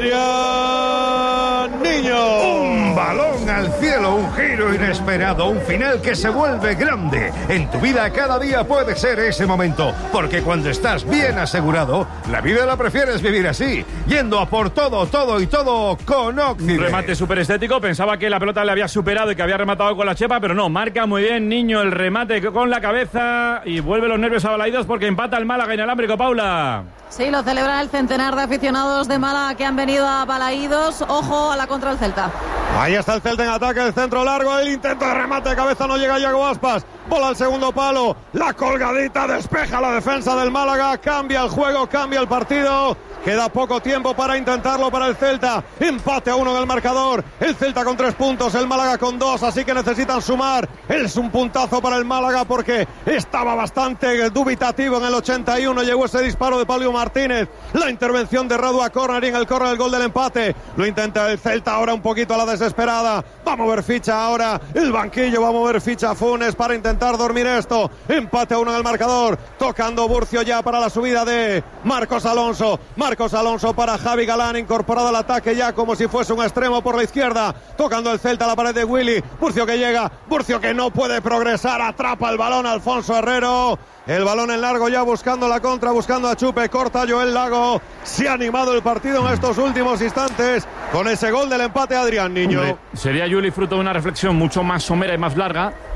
Adrián Niño. Un balón al cielo, un giro inesperado, un final que se vuelve grande. En tu vida cada día puede ser ese momento, porque cuando estás bien asegurado, la vida la prefieres vivir así, yendo a por todo con Occident. Un remate súper estético. Pensaba que la pelota le había superado y que había rematado con la chepa, pero no, marca muy bien Niño el remate con la cabeza, y vuelve los nervios abalaídos porque empata el Málaga inalámbrico. Paula. Sí, lo celebra el centenar de aficionados de Málaga que han venido a Balaídos. Ojo a la contra del Celta. Ahí está el Celta en ataque, el centro largo, el intento de remate de cabeza, no llega Yago Aspas. Bola al segundo palo, la colgadita despeja la defensa del Málaga, cambia el juego, cambia el partido. Queda poco tiempo para intentarlo para el Celta. Empate a 1 en el marcador. El Celta con 3 puntos, el Málaga con 2, así que necesitan sumar. Es un puntazo para el Málaga porque estaba bastante dubitativo en el 81. Llegó ese disparo de Pablo Martínez. La intervención de Radu a córner, y en el córner el gol del empate. Lo intenta el Celta ahora un poquito a la desesperada. Va a mover ficha ahora el banquillo, va a mover ficha Funes para intentar dormir esto. Empate a 1 en el marcador. Tocando Burcio ya para la subida de Marcos Alonso. Marcos Alonso para Javi Galán, incorporado al ataque ya como si fuese un extremo por la izquierda, tocando el Celta a la pared de Willy. Burcio que llega, Burcio que no puede progresar, atrapa el balón Alfonso Herrero. El balón en largo ya buscando la contra, buscando a Chupe, corta Joel Lago. Se ha animado el partido en estos últimos instantes con ese gol del empate Adrián Niño. Hombre, sería Juli fruto de una reflexión mucho más somera y más larga,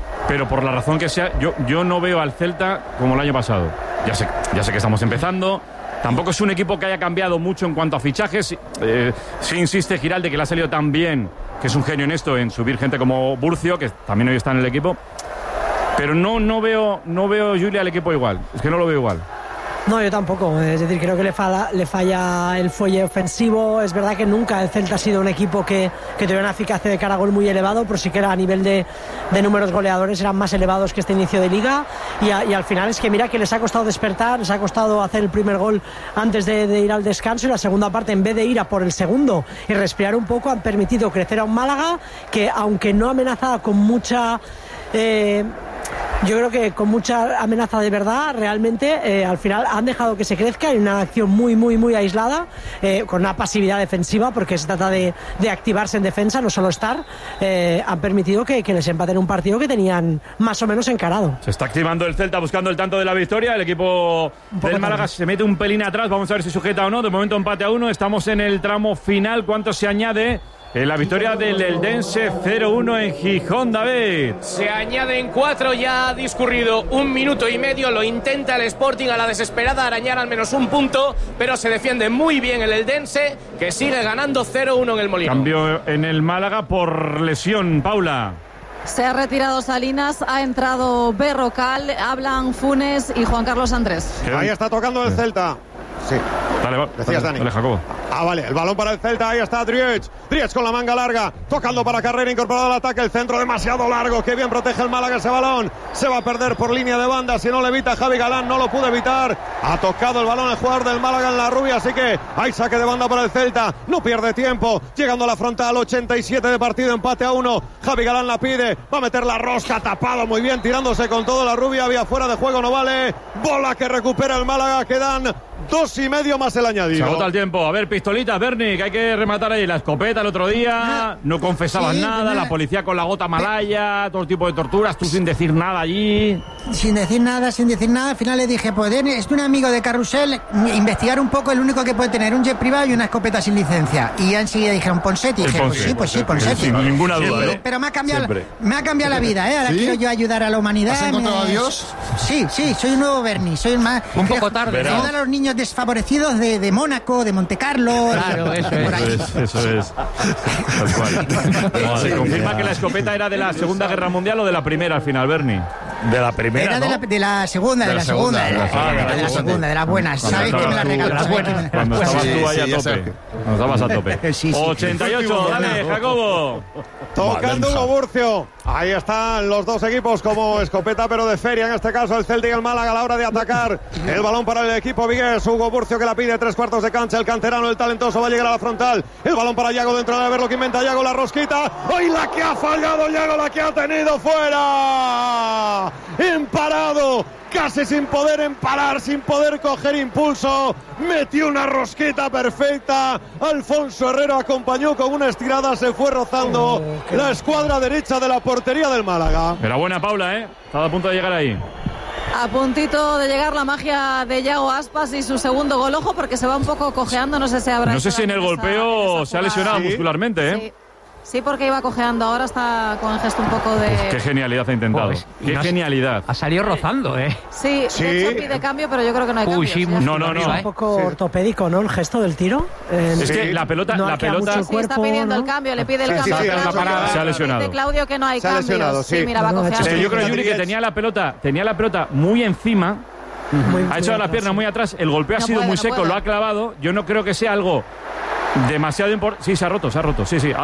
pero por la razón que sea, yo no veo al Celta como el año pasado. Ya sé que estamos empezando. Tampoco es un equipo que haya cambiado mucho en cuanto a fichajes. Sí insiste Giralde, que le ha salido tan bien, que es un genio en esto, en subir gente como Burcio, que también hoy está en el equipo. Pero no veo Julia al equipo igual. Es que no lo veo igual. No, yo tampoco. Es decir, creo que le falla el fuelle ofensivo. Es verdad que nunca el Celta ha sido un equipo que tuviera una eficacia de cara a gol muy elevado, pero sí que era a nivel de números goleadores eran más elevados que este inicio de liga. Y al final es que mira que les ha costado despertar, les ha costado hacer el primer gol antes de ir al descanso, y la segunda parte, en vez de ir a por el segundo y respirar un poco, han permitido crecer a un Málaga que, aunque no amenazaba con mucha... yo creo que con mucha amenaza de verdad, realmente al final han dejado que se crezca en una acción muy aislada, con una pasividad defensiva, porque se trata de activarse en defensa, no solo estar. Han permitido que les empaten un partido que tenían más o menos encarado. Se está activando el Celta buscando el tanto de la victoria. El equipo del Málaga se mete un pelín atrás, vamos a ver si sujeta o no. De momento empate a 1, estamos en el tramo final. ¿Cuánto se añade? En la victoria del Eldense 0-1 en Gijón, David. Se añaden 4, ya ha discurrido 1 minuto y medio. Lo intenta el Sporting a la desesperada, arañar al menos un punto, pero se defiende muy bien el Eldense, que sigue ganando 0-1 en el Molino. Cambio en el Málaga por lesión, Paula. Se ha retirado Salinas, ha entrado Berrocal, hablan Funes y Juan Carlos Andrés. Ahí está tocando el Celta. Sí. Dale, decías, Dani. Dale, Jacobo. Vale, el balón para el Celta, ahí está Driech con la manga larga, tocando para Carrera, incorporado al ataque, el centro demasiado largo, que bien protege el Málaga ese balón, se va a perder por línea de banda, si no le evita Javi Galán, no lo pudo evitar, ha tocado el balón el jugador del Málaga en la rubia, así que hay saque de banda para el Celta, no pierde tiempo, llegando a la frontal, 87 de partido, empate a 1, Javi Galán la pide, va a meter la rosca, tapado muy bien, tirándose con todo la rubia, había fuera de juego, no vale, bola que recupera el Málaga, quedan 2,5 más el añadido. Se agota el tiempo. A ver, pistolitas, Berni, que hay que rematar ahí. La escopeta el otro día, no confesabas nada, la policía con la gota malaya, todo tipo de torturas, tú sin decir nada allí. Sin decir nada, al final le dije, pues es un amigo de Carrusel, investigar un poco, el único que puede tener un jet privado y una escopeta sin licencia. Y ya enseguida dijeron, Ponseti, y dije, pues sí, Ponseti. Sin ninguna duda, Pero me ha cambiado la vida, Ahora quiero yo ayudar a la humanidad. ¿Has encontrado a Dios? Sí, soy un nuevo Berni, soy más... Un poco tarde, ¿no? Ayudar a los niños desfavorecidos de Mónaco, de Montecarlo. Claro, eso es. Tal cual. Se confirma que la escopeta era de la Segunda Guerra Mundial o de la Primera al final, Berni. De la primera, era de la segunda, de las buenas. ¿Sabes que me la regaló? Cuando estabas tú ahí a tope. Cuando estabas a tope. 88, dale, Jacobo. Tocando Hugo Burcio. Ahí están los dos equipos como escopeta, pero de feria. En este caso, el Celta y el Málaga a la hora de atacar. El balón para el equipo vigués. Hugo Burcio que la pide 3/4 de cancha. El canterano, el talentoso, va a llegar a la frontal. El balón para Yago dentro de ver lo que inventa Yago, la rosquita. ¡Ay, la que ha fallado Yago, la que ha tenido fuera! Imparado, casi sin poder emparar, sin poder coger impulso, metió una rosquita perfecta. Alfonso Herrero acompañó con una estirada, se fue rozando la escuadra derecha de la portería del Málaga. Era buena Paula, estaba a punto de llegar ahí. A puntito de llegar la magia de Yago Aspas y su segundo gol, ojo, porque se va un poco cojeando, no sé si en el golpeo se ha lesionado muscularmente, Sí. Sí, porque iba cojeando, ahora está con el gesto un poco de... Qué genialidad ha intentado. Qué genialidad. Ha salido rozando, Sí, de hecho pide cambio, pero yo creo que no hay cambio. Sí, no. Un poco ortopédico, ¿no? El gesto del tiro. Es que la pelota... Sí, está pidiendo el cambio, le pide el cambio. Se ha lesionado. Dice Claudio que no hay cambios. Se ha lesionado, sí. Mira, va cojeando. Yo creo, Yuri, que tenía la pelota muy encima, ha echado la pierna muy atrás, el golpeo ha sido muy seco, lo ha clavado. Yo no creo que sea algo... demasiado importante. Sí, se ha roto. Sí. Le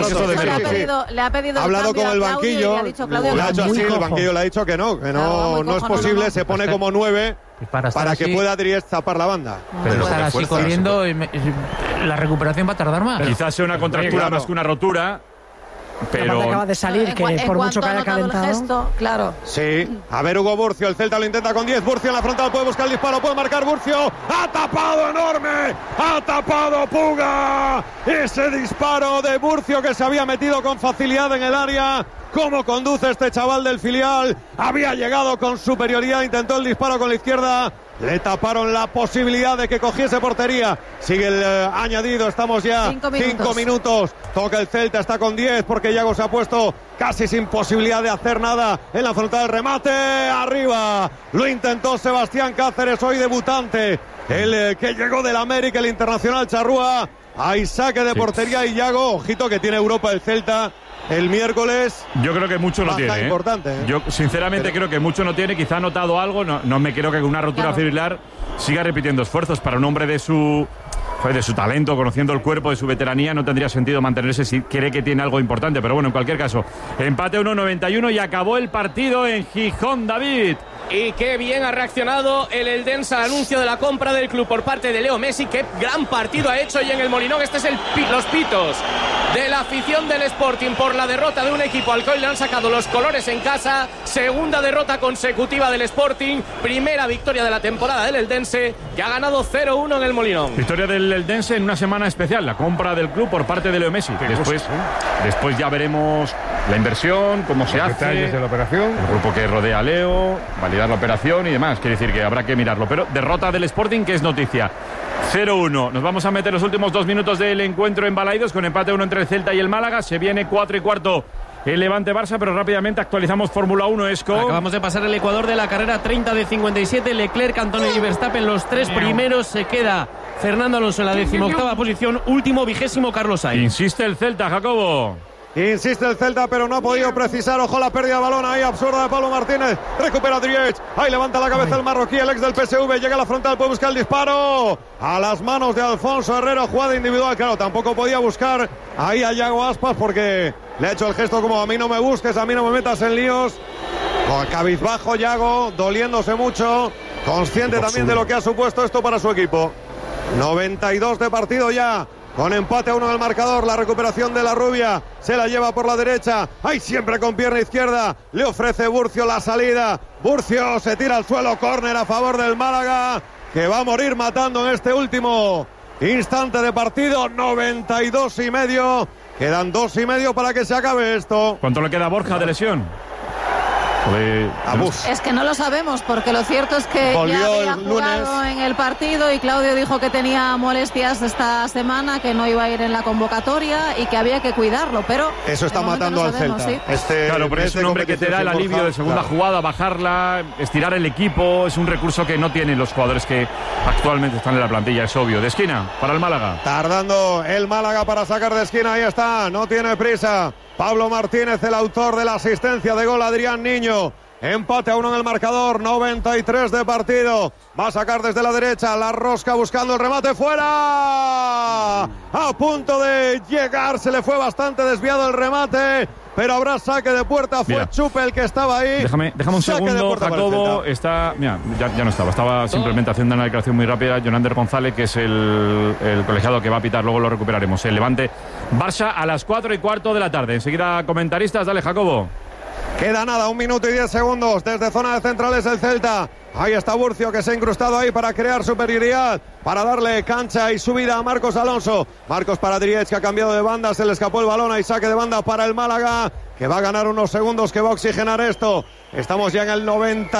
ha pedido ha hablado con el banquillo. Le ha dicho Claudio, le ha hecho así, el banquillo le ha dicho que no es posible. Se pone como 9 para que pueda Driech tapar la banda. Pero estar así corriendo, la recuperación va a tardar más. Quizás sea una contractura más que una rotura. Pero acaba de salir, que por mucho que haya calentado. Gesto, claro. Sí, a ver Hugo Burcio, el Celta lo intenta con 10. Burcio en la frontal, puede buscar el disparo, puede marcar Burcio. ¡Ha tapado enorme! ¡Ha tapado Puga! Ese disparo de Burcio que se había metido con facilidad en el área. cómo conduce este chaval del filial. Había llegado con superioridad, intentó el disparo con la izquierda. Le taparon la posibilidad de que cogiese portería. Sigue el añadido, estamos ya 5 minutos. Toca el Celta, está con 10 porque Yago se ha puesto casi sin posibilidad de hacer nada en la frontal del remate. Arriba, lo intentó Sebastián Cáceres, hoy debutante. El que llegó del América, el internacional charrúa. Hay saque de portería y Yago, ojito que tiene Europa el Celta el miércoles. Yo creo que mucho no tiene. Importante, ¿eh? Yo sinceramente creo que mucho no tiene. Quizá ha notado algo. No me creo que con una rotura fibrilar siga repitiendo esfuerzos. Para un hombre de su talento, conociendo el cuerpo, de su veteranía, no tendría sentido mantenerse si cree que tiene algo importante. Pero bueno, en cualquier caso, empate 1-91 y acabó el partido en Gijón, David. Y qué bien ha reaccionado el Eldense al anuncio de la compra del club por parte de Leo Messi. Qué gran partido ha hecho, y en el Molinón este es los pitos de la afición del Sporting por la derrota de un equipo al que hoy le han sacado los colores en casa. Segunda derrota consecutiva del Sporting, primera victoria de la temporada del Eldense, que ha ganado 0-1 en el Molinón. Victoria del Eldense en una semana especial, la compra del club por parte de Leo Messi. Después ya veremos la inversión, cómo se hace, detalles de la operación, el grupo que rodea a Leo, validar la operación y demás. Quiere decir que habrá que mirarlo. Pero derrota del Sporting, que es noticia. 0-1. Nos vamos a meter los últimos 2 minutos del encuentro en Balaidos, con empate 1 entre el Celta y el Málaga. Se viene 4:15 el Levante-Barça, pero rápidamente actualizamos Fórmula 1, Esco. Acabamos de pasar el Ecuador de la carrera 30 de 57. Leclerc, Antonio y Verstappen, los 3 primeros. Se queda Fernando Alonso en la 18ª posición. Último, 20º, Carlos Sainz. Insiste el Celta, Jacobo. Insiste el Celta, pero no ha podido precisar. Ojo la pérdida de balón ahí, absurda de Pablo Martínez. Recupera Driech. Ahí levanta la cabeza el marroquí, el ex del PSV. Llega a la frontal, puede buscar el disparo. A las manos de Alfonso Herrero, jugada individual. Claro, tampoco podía buscar ahí a Yago Aspas porque le ha hecho el gesto como: a mí no me busques, a mí no me metas en líos. Con cabizbajo Yago, doliéndose mucho. Consciente también de lo que ha supuesto esto para su equipo. 92 de partido ya. Con empate a 1 en el marcador, la recuperación de la rubia, se la lleva por la derecha, ahí siempre con pierna izquierda, le ofrece Burcio la salida, Burcio se tira al suelo, córner a favor del Málaga, que va a morir matando en este último instante de partido. 92,5, quedan 2,5 para que se acabe esto. ¿Cuánto le queda a Borja de lesión? Es que no lo sabemos, porque lo cierto es que volvió ya había el jugado lunes en el partido, y Claudio dijo que tenía molestias esta semana, que no iba a ir en la convocatoria y que había que cuidarlo, pero eso está matando al Celta. ¿sí? Claro, pero es un hombre que te da el alivio de segunda jugada, bajarla, estirar el equipo. Es un recurso que no tienen los jugadores que actualmente están en la plantilla, es obvio. De esquina para el Málaga. Tardando el Málaga para sacar de esquina, ahí está, no tiene prisa. Pablo Martínez, el autor de la asistencia de gol, Adrián Niño. Empate a 1 en el marcador, 93 de partido. Va a sacar desde la derecha, la rosca buscando el remate, fuera. A punto de llegar, se le fue bastante desviado el remate, pero habrá saque de puerta. Fue Chupe el que estaba ahí. Déjame un segundo, Jacobo. Está, mira, ya no estaba simplemente haciendo una declaración muy rápida. Jonander González, que es el colegiado que va a pitar, luego lo recuperaremos. El Levante Barça a las 4:15 de la tarde. Enseguida comentaristas, dale, Jacobo. Queda nada, 1 minuto y 10 segundos desde zona de centrales el Celta. Ahí está Burcio, que se ha incrustado ahí para crear superioridad, para darle cancha y subida a Marcos Alonso. Marcos para Driech, que ha cambiado de banda, se le escapó el balón, ahí saque de banda para el Málaga, que va a ganar unos segundos, que va a oxigenar esto. Estamos ya en el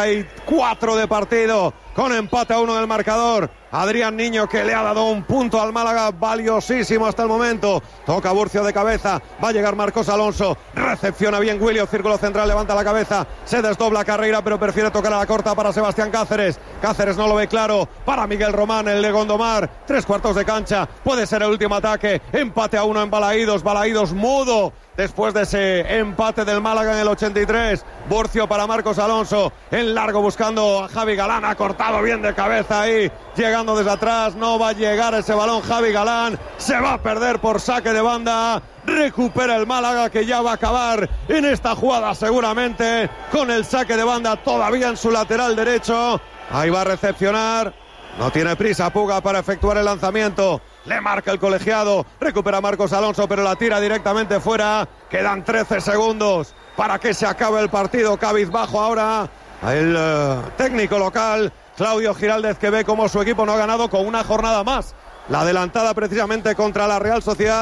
94 de partido, con empate a 1 en el marcador. Adrián Niño, que le ha dado un punto al Málaga valiosísimo hasta el momento. Toca Burcio de cabeza, va a llegar Marcos Alonso, recepciona bien William, círculo central, levanta la cabeza, se desdobla Carreira, pero prefiere tocar a la corta para Sebastián Cáceres. Cáceres no lo ve claro, para Miguel Román, el de Gondomar, 3/4 de cancha, puede ser el último ataque. Empate a 1 en Balaídos mudo después de ese empate del Málaga en el 83. Burcio para Marcos Alonso, en largo buscando a Javi Galán, ha cortado bien de cabeza ahí, llegando desde atrás, no va a llegar ese balón Javi Galán, se va a perder por saque de banda. Recupera el Málaga, que ya va a acabar en esta jugada seguramente con el saque de banda todavía en su lateral derecho. Ahí va a recepcionar, no tiene prisa Puga para efectuar el lanzamiento. Le marca el colegiado, recupera Marcos Alonso, pero la tira directamente fuera. Quedan 13 segundos para que se acabe el partido. Cabizbajo ahora el técnico local, Claudio Giraldez, que ve como su equipo no ha ganado con una jornada más. La adelantada precisamente contra la Real Sociedad.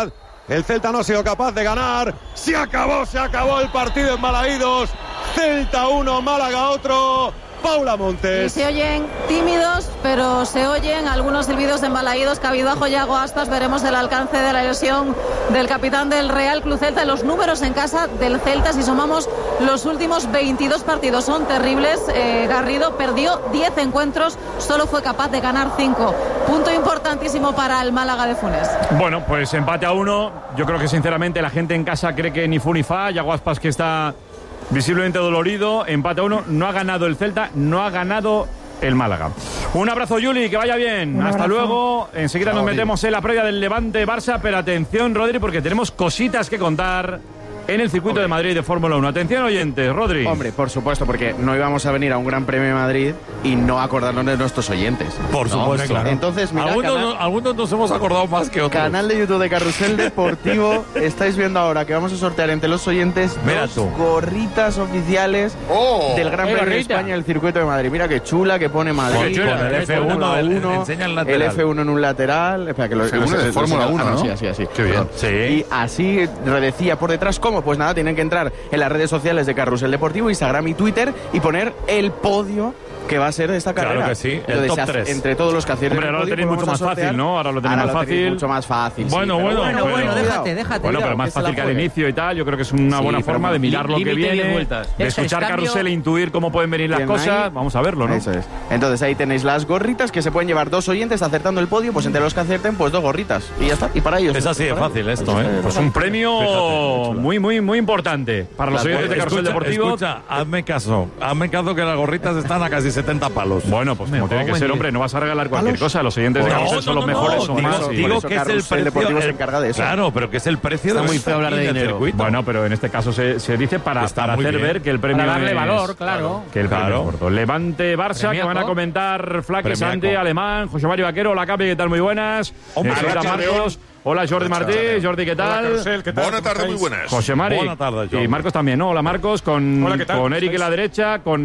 El Celta no ha sido capaz de ganar. Se acabó el partido en Balaídos. Celta 1, Málaga otro. Paula Montes. Y se oyen tímidos, pero se oyen algunos silbidos de embalaídos. Cabizbajo Yago Aspas. Veremos el alcance de la lesión del capitán del Real Club Celta. Los números en casa del Celta, si sumamos los últimos 22 partidos, son terribles. Garrido perdió 10 encuentros, solo fue capaz de ganar 5. Punto importantísimo para el Málaga de Funes. Bueno, pues empate a 1. Yo creo que sinceramente la gente en casa cree que ni fu ni fa. Yago Aspas, que está visiblemente dolorido, empate a 1, no ha ganado el Celta, no ha ganado el Málaga. Un abrazo, Juli, que vaya bien. Hasta luego. Enseguida nos metemos en la previa del Levante-Barça, pero atención, Rodri, porque tenemos cositas que contar en el circuito de Madrid de Fórmula 1. Atención, oyentes, Rodri. Hombre, por supuesto, porque no íbamos a venir a un Gran Premio de Madrid y no acordarnos de nuestros oyentes. Por supuesto, claro. Entonces, mira, algunos nos hemos acordado más que otros. Canal de YouTube de Carrusel Deportivo. Estáis viendo ahora que vamos a sortear entre los oyentes dos gorritas oficiales del Gran Premio de España del circuito de Madrid. Mira qué chula, que pone Madrid. Con el F1, enseña el lateral. El F1 en un lateral. Espera, que F1 de Fórmula 1, ¿no? Sí, así. Qué bien. Sí. Y así redecía por detrás, ¿cómo? Pues nada, tienen que entrar en las redes sociales de Carrusel Deportivo, Instagram y Twitter, y poner el podio que va a ser de esta carrera. Claro que sí, el entonces, top 3. Entre todos los que acierten. Hombre, ahora lo tenéis mucho más fácil, ¿no? Ahora lo tenéis más fácil. Mucho más fácil. Bueno, déjate. Bueno, pero más fácil que al inicio y tal. Yo creo que es una buena forma de mirar lo que viene, de escuchar Carrusel e intuir cómo pueden venir las cosas. Vamos a verlo, ¿no? Eso es. Entonces ahí tenéis las gorritas que se pueden llevar dos oyentes acertando el podio, pues entre los que acierten, pues dos gorritas. Y ya está. Y para ellos. Es así de fácil esto, ¿eh? Pues un premio muy importante para los oyentes de Carrusel Deportivo. Escucha, hazme caso que las gorritas están a casi 70 palos. Bueno, pues como tiene que ser, hombre, no vas a regalar cualquier cosa. Los oyentes de Carrusel son los mejores, son más. Digo que es el precio. Se encarga de eso. Claro, pero que es el precio de muy feo hablar de dinero. Bueno, pero en este caso se dice para hacer ver que el premio para darle es, valor, claro. Que el premio es gordo. Levante Barça, que van a comentar Flaque Santi, Alemán, José Mario Vaquero. Hola, Capi, ¿qué tal? Muy buenas. Hola, Marcos. Hola, Jordi Martí. Jordi, ¿qué tal? Hola, Carrusel, ¿qué tal? Buenas tardes, muy buenas. José Mari. Buenas tardes, Jordi. Y Marcos también, ¿no? Hola, Marcos, con Eric en la derecha, con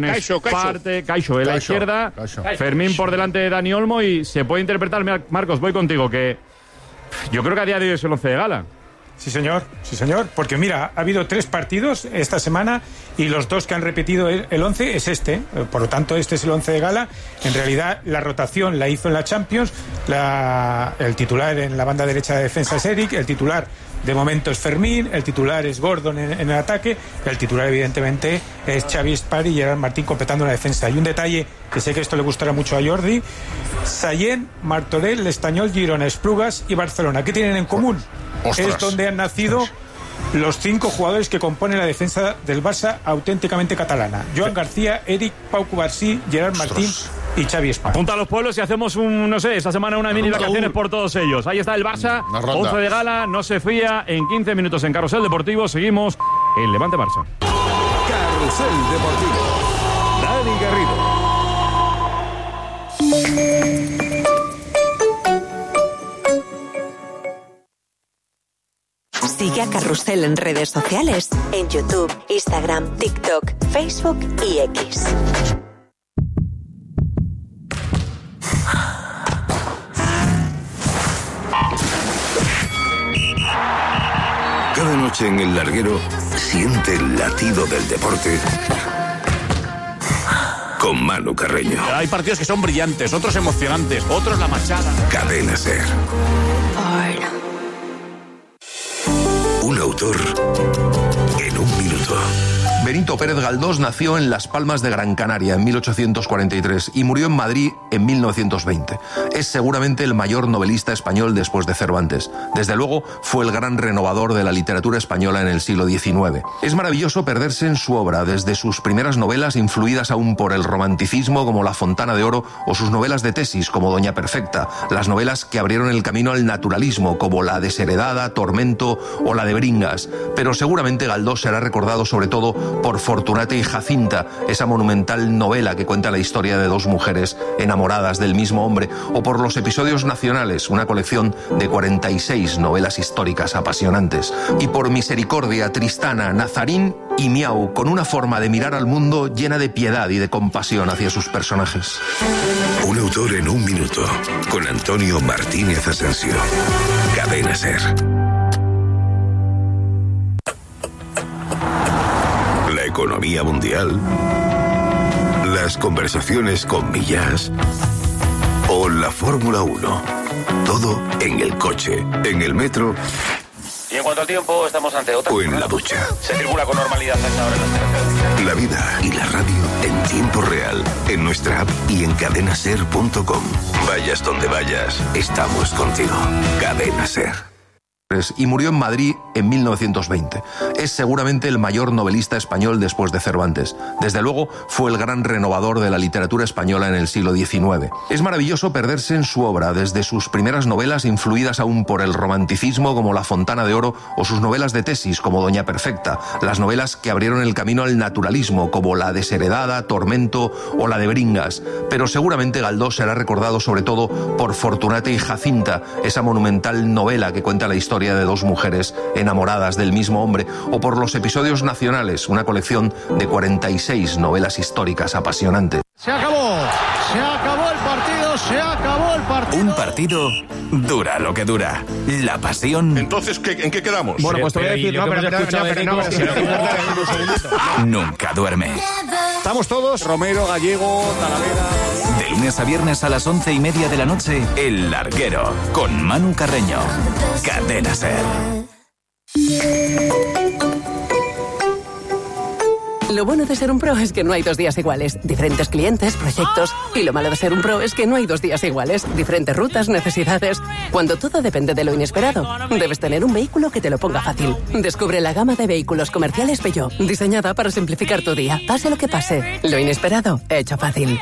Caixo en la izquierda, Fermín por delante de Dani Olmo, y se puede interpretar, Marcos, voy contigo, que yo creo que a día de hoy es el 11 de gala. Sí, señor, porque mira, ha habido 3 partidos esta semana y los 2 que han repetido el 11 es este, por lo tanto este es el 11 de gala. En realidad la rotación la hizo en la Champions, el titular en la banda derecha de defensa es Eric, el titular de momento es Fermín, el titular es Gordon en el ataque, el titular evidentemente es Xavi Espar y Gerard Martín completando la defensa. Y un detalle que sé que esto le gustará mucho a Jordi: Sallent, Martorell, Estañol, Girona, Esplugas y Barcelona. ¿Qué tienen en común? ¡Ostras! Es donde han nacido los 5 jugadores que componen la defensa del Barça auténticamente catalana: Joan García, Eric, Pau Cubarsí, Gerard Martín y Xavi Espar. Apunta a los pueblos y hacemos esta semana una mini vacaciones por todos ellos. Ahí está el Barça, 11 de gala, no se fía. En 15 minutos en Carrusel Deportivo seguimos en Levante Barça. Carrusel Deportivo. Dani Garrido. Sigue a Carrusel en redes sociales, en YouTube, Instagram, TikTok, Facebook y X. Cada noche en el larguero siente el latido del deporte con Manu Carreño. Hay partidos que son brillantes, otros emocionantes, otros la machada. Cadena SER. Un autor en un minuto. Benito Pérez Galdós nació en Las Palmas de Gran Canaria en 1843 y murió en Madrid en 1920. Es seguramente el mayor novelista español después de Cervantes. Desde luego, fue el gran renovador de la literatura española en el siglo XIX. Es maravilloso perderse en su obra, desde sus primeras novelas influidas aún por el romanticismo como La Fontana de Oro, o sus novelas de tesis como Doña Perfecta, las novelas que abrieron el camino al naturalismo como La Desheredada, Tormento o la de Bringas. Pero seguramente Galdós será recordado sobre todo por Fortunata y Jacinta, esa monumental novela que cuenta la historia de 2 mujeres enamoradas del mismo hombre, o por Los Episodios Nacionales, una colección de 46 novelas históricas apasionantes, y por Misericordia, Tristana, Nazarín y Miau, con una forma de mirar al mundo llena de piedad y de compasión hacia sus personajes. Un autor en un minuto, con Antonio Martínez Asensio. Cadena SER. economía mundial, las conversaciones con Millás o la Fórmula 1. Todo en el coche, en el metro. Y en cuanto al tiempo, estamos ante otra. O en la ducha. Se circula con normalidad a esta hora en las carreteras. La vida y la radio en tiempo real, en nuestra app y en cadenaser.com. Vayas donde vayas, estamos contigo. Cadena Ser. Y murió en Madrid en 1920. Es seguramente el mayor novelista español después de Cervantes. Desde luego, fue el gran renovador de la literatura española en el siglo XIX. Es maravilloso perderse en su obra, desde sus primeras novelas influidas aún por el romanticismo como La Fontana de Oro o sus novelas de tesis como Doña Perfecta, las novelas que abrieron el camino al naturalismo como La Desheredada, Tormento o la de Bringas. Pero seguramente Galdós será recordado sobre todo por Fortunata y Jacinta, esa monumental novela que cuenta la historia de dos mujeres enamoradas del mismo hombre, o por Los Episodios Nacionales, una colección de 46 novelas históricas apasionantes. Se acabó el partido, se acabó el partido. Un partido dura lo que dura. La pasión. Entonces, ¿en qué quedamos? Bueno, pues te voy a decir, Nunca duerme. Estamos todos, Romero, Gallego, Talavera. De lunes a viernes a las 11:30 de la noche, El Larguero, con Manu Carreño. Cadena Ser. Lo bueno de ser un pro es que no hay 2 días iguales. Diferentes clientes, proyectos. Y lo malo de ser un pro es que no hay 2 días iguales. Diferentes rutas, necesidades. Cuando todo depende de lo inesperado, debes tener un vehículo que te lo ponga fácil. Descubre la gama de vehículos comerciales Peugeot, diseñada para simplificar tu día. Pase lo que pase. Lo inesperado, hecho fácil.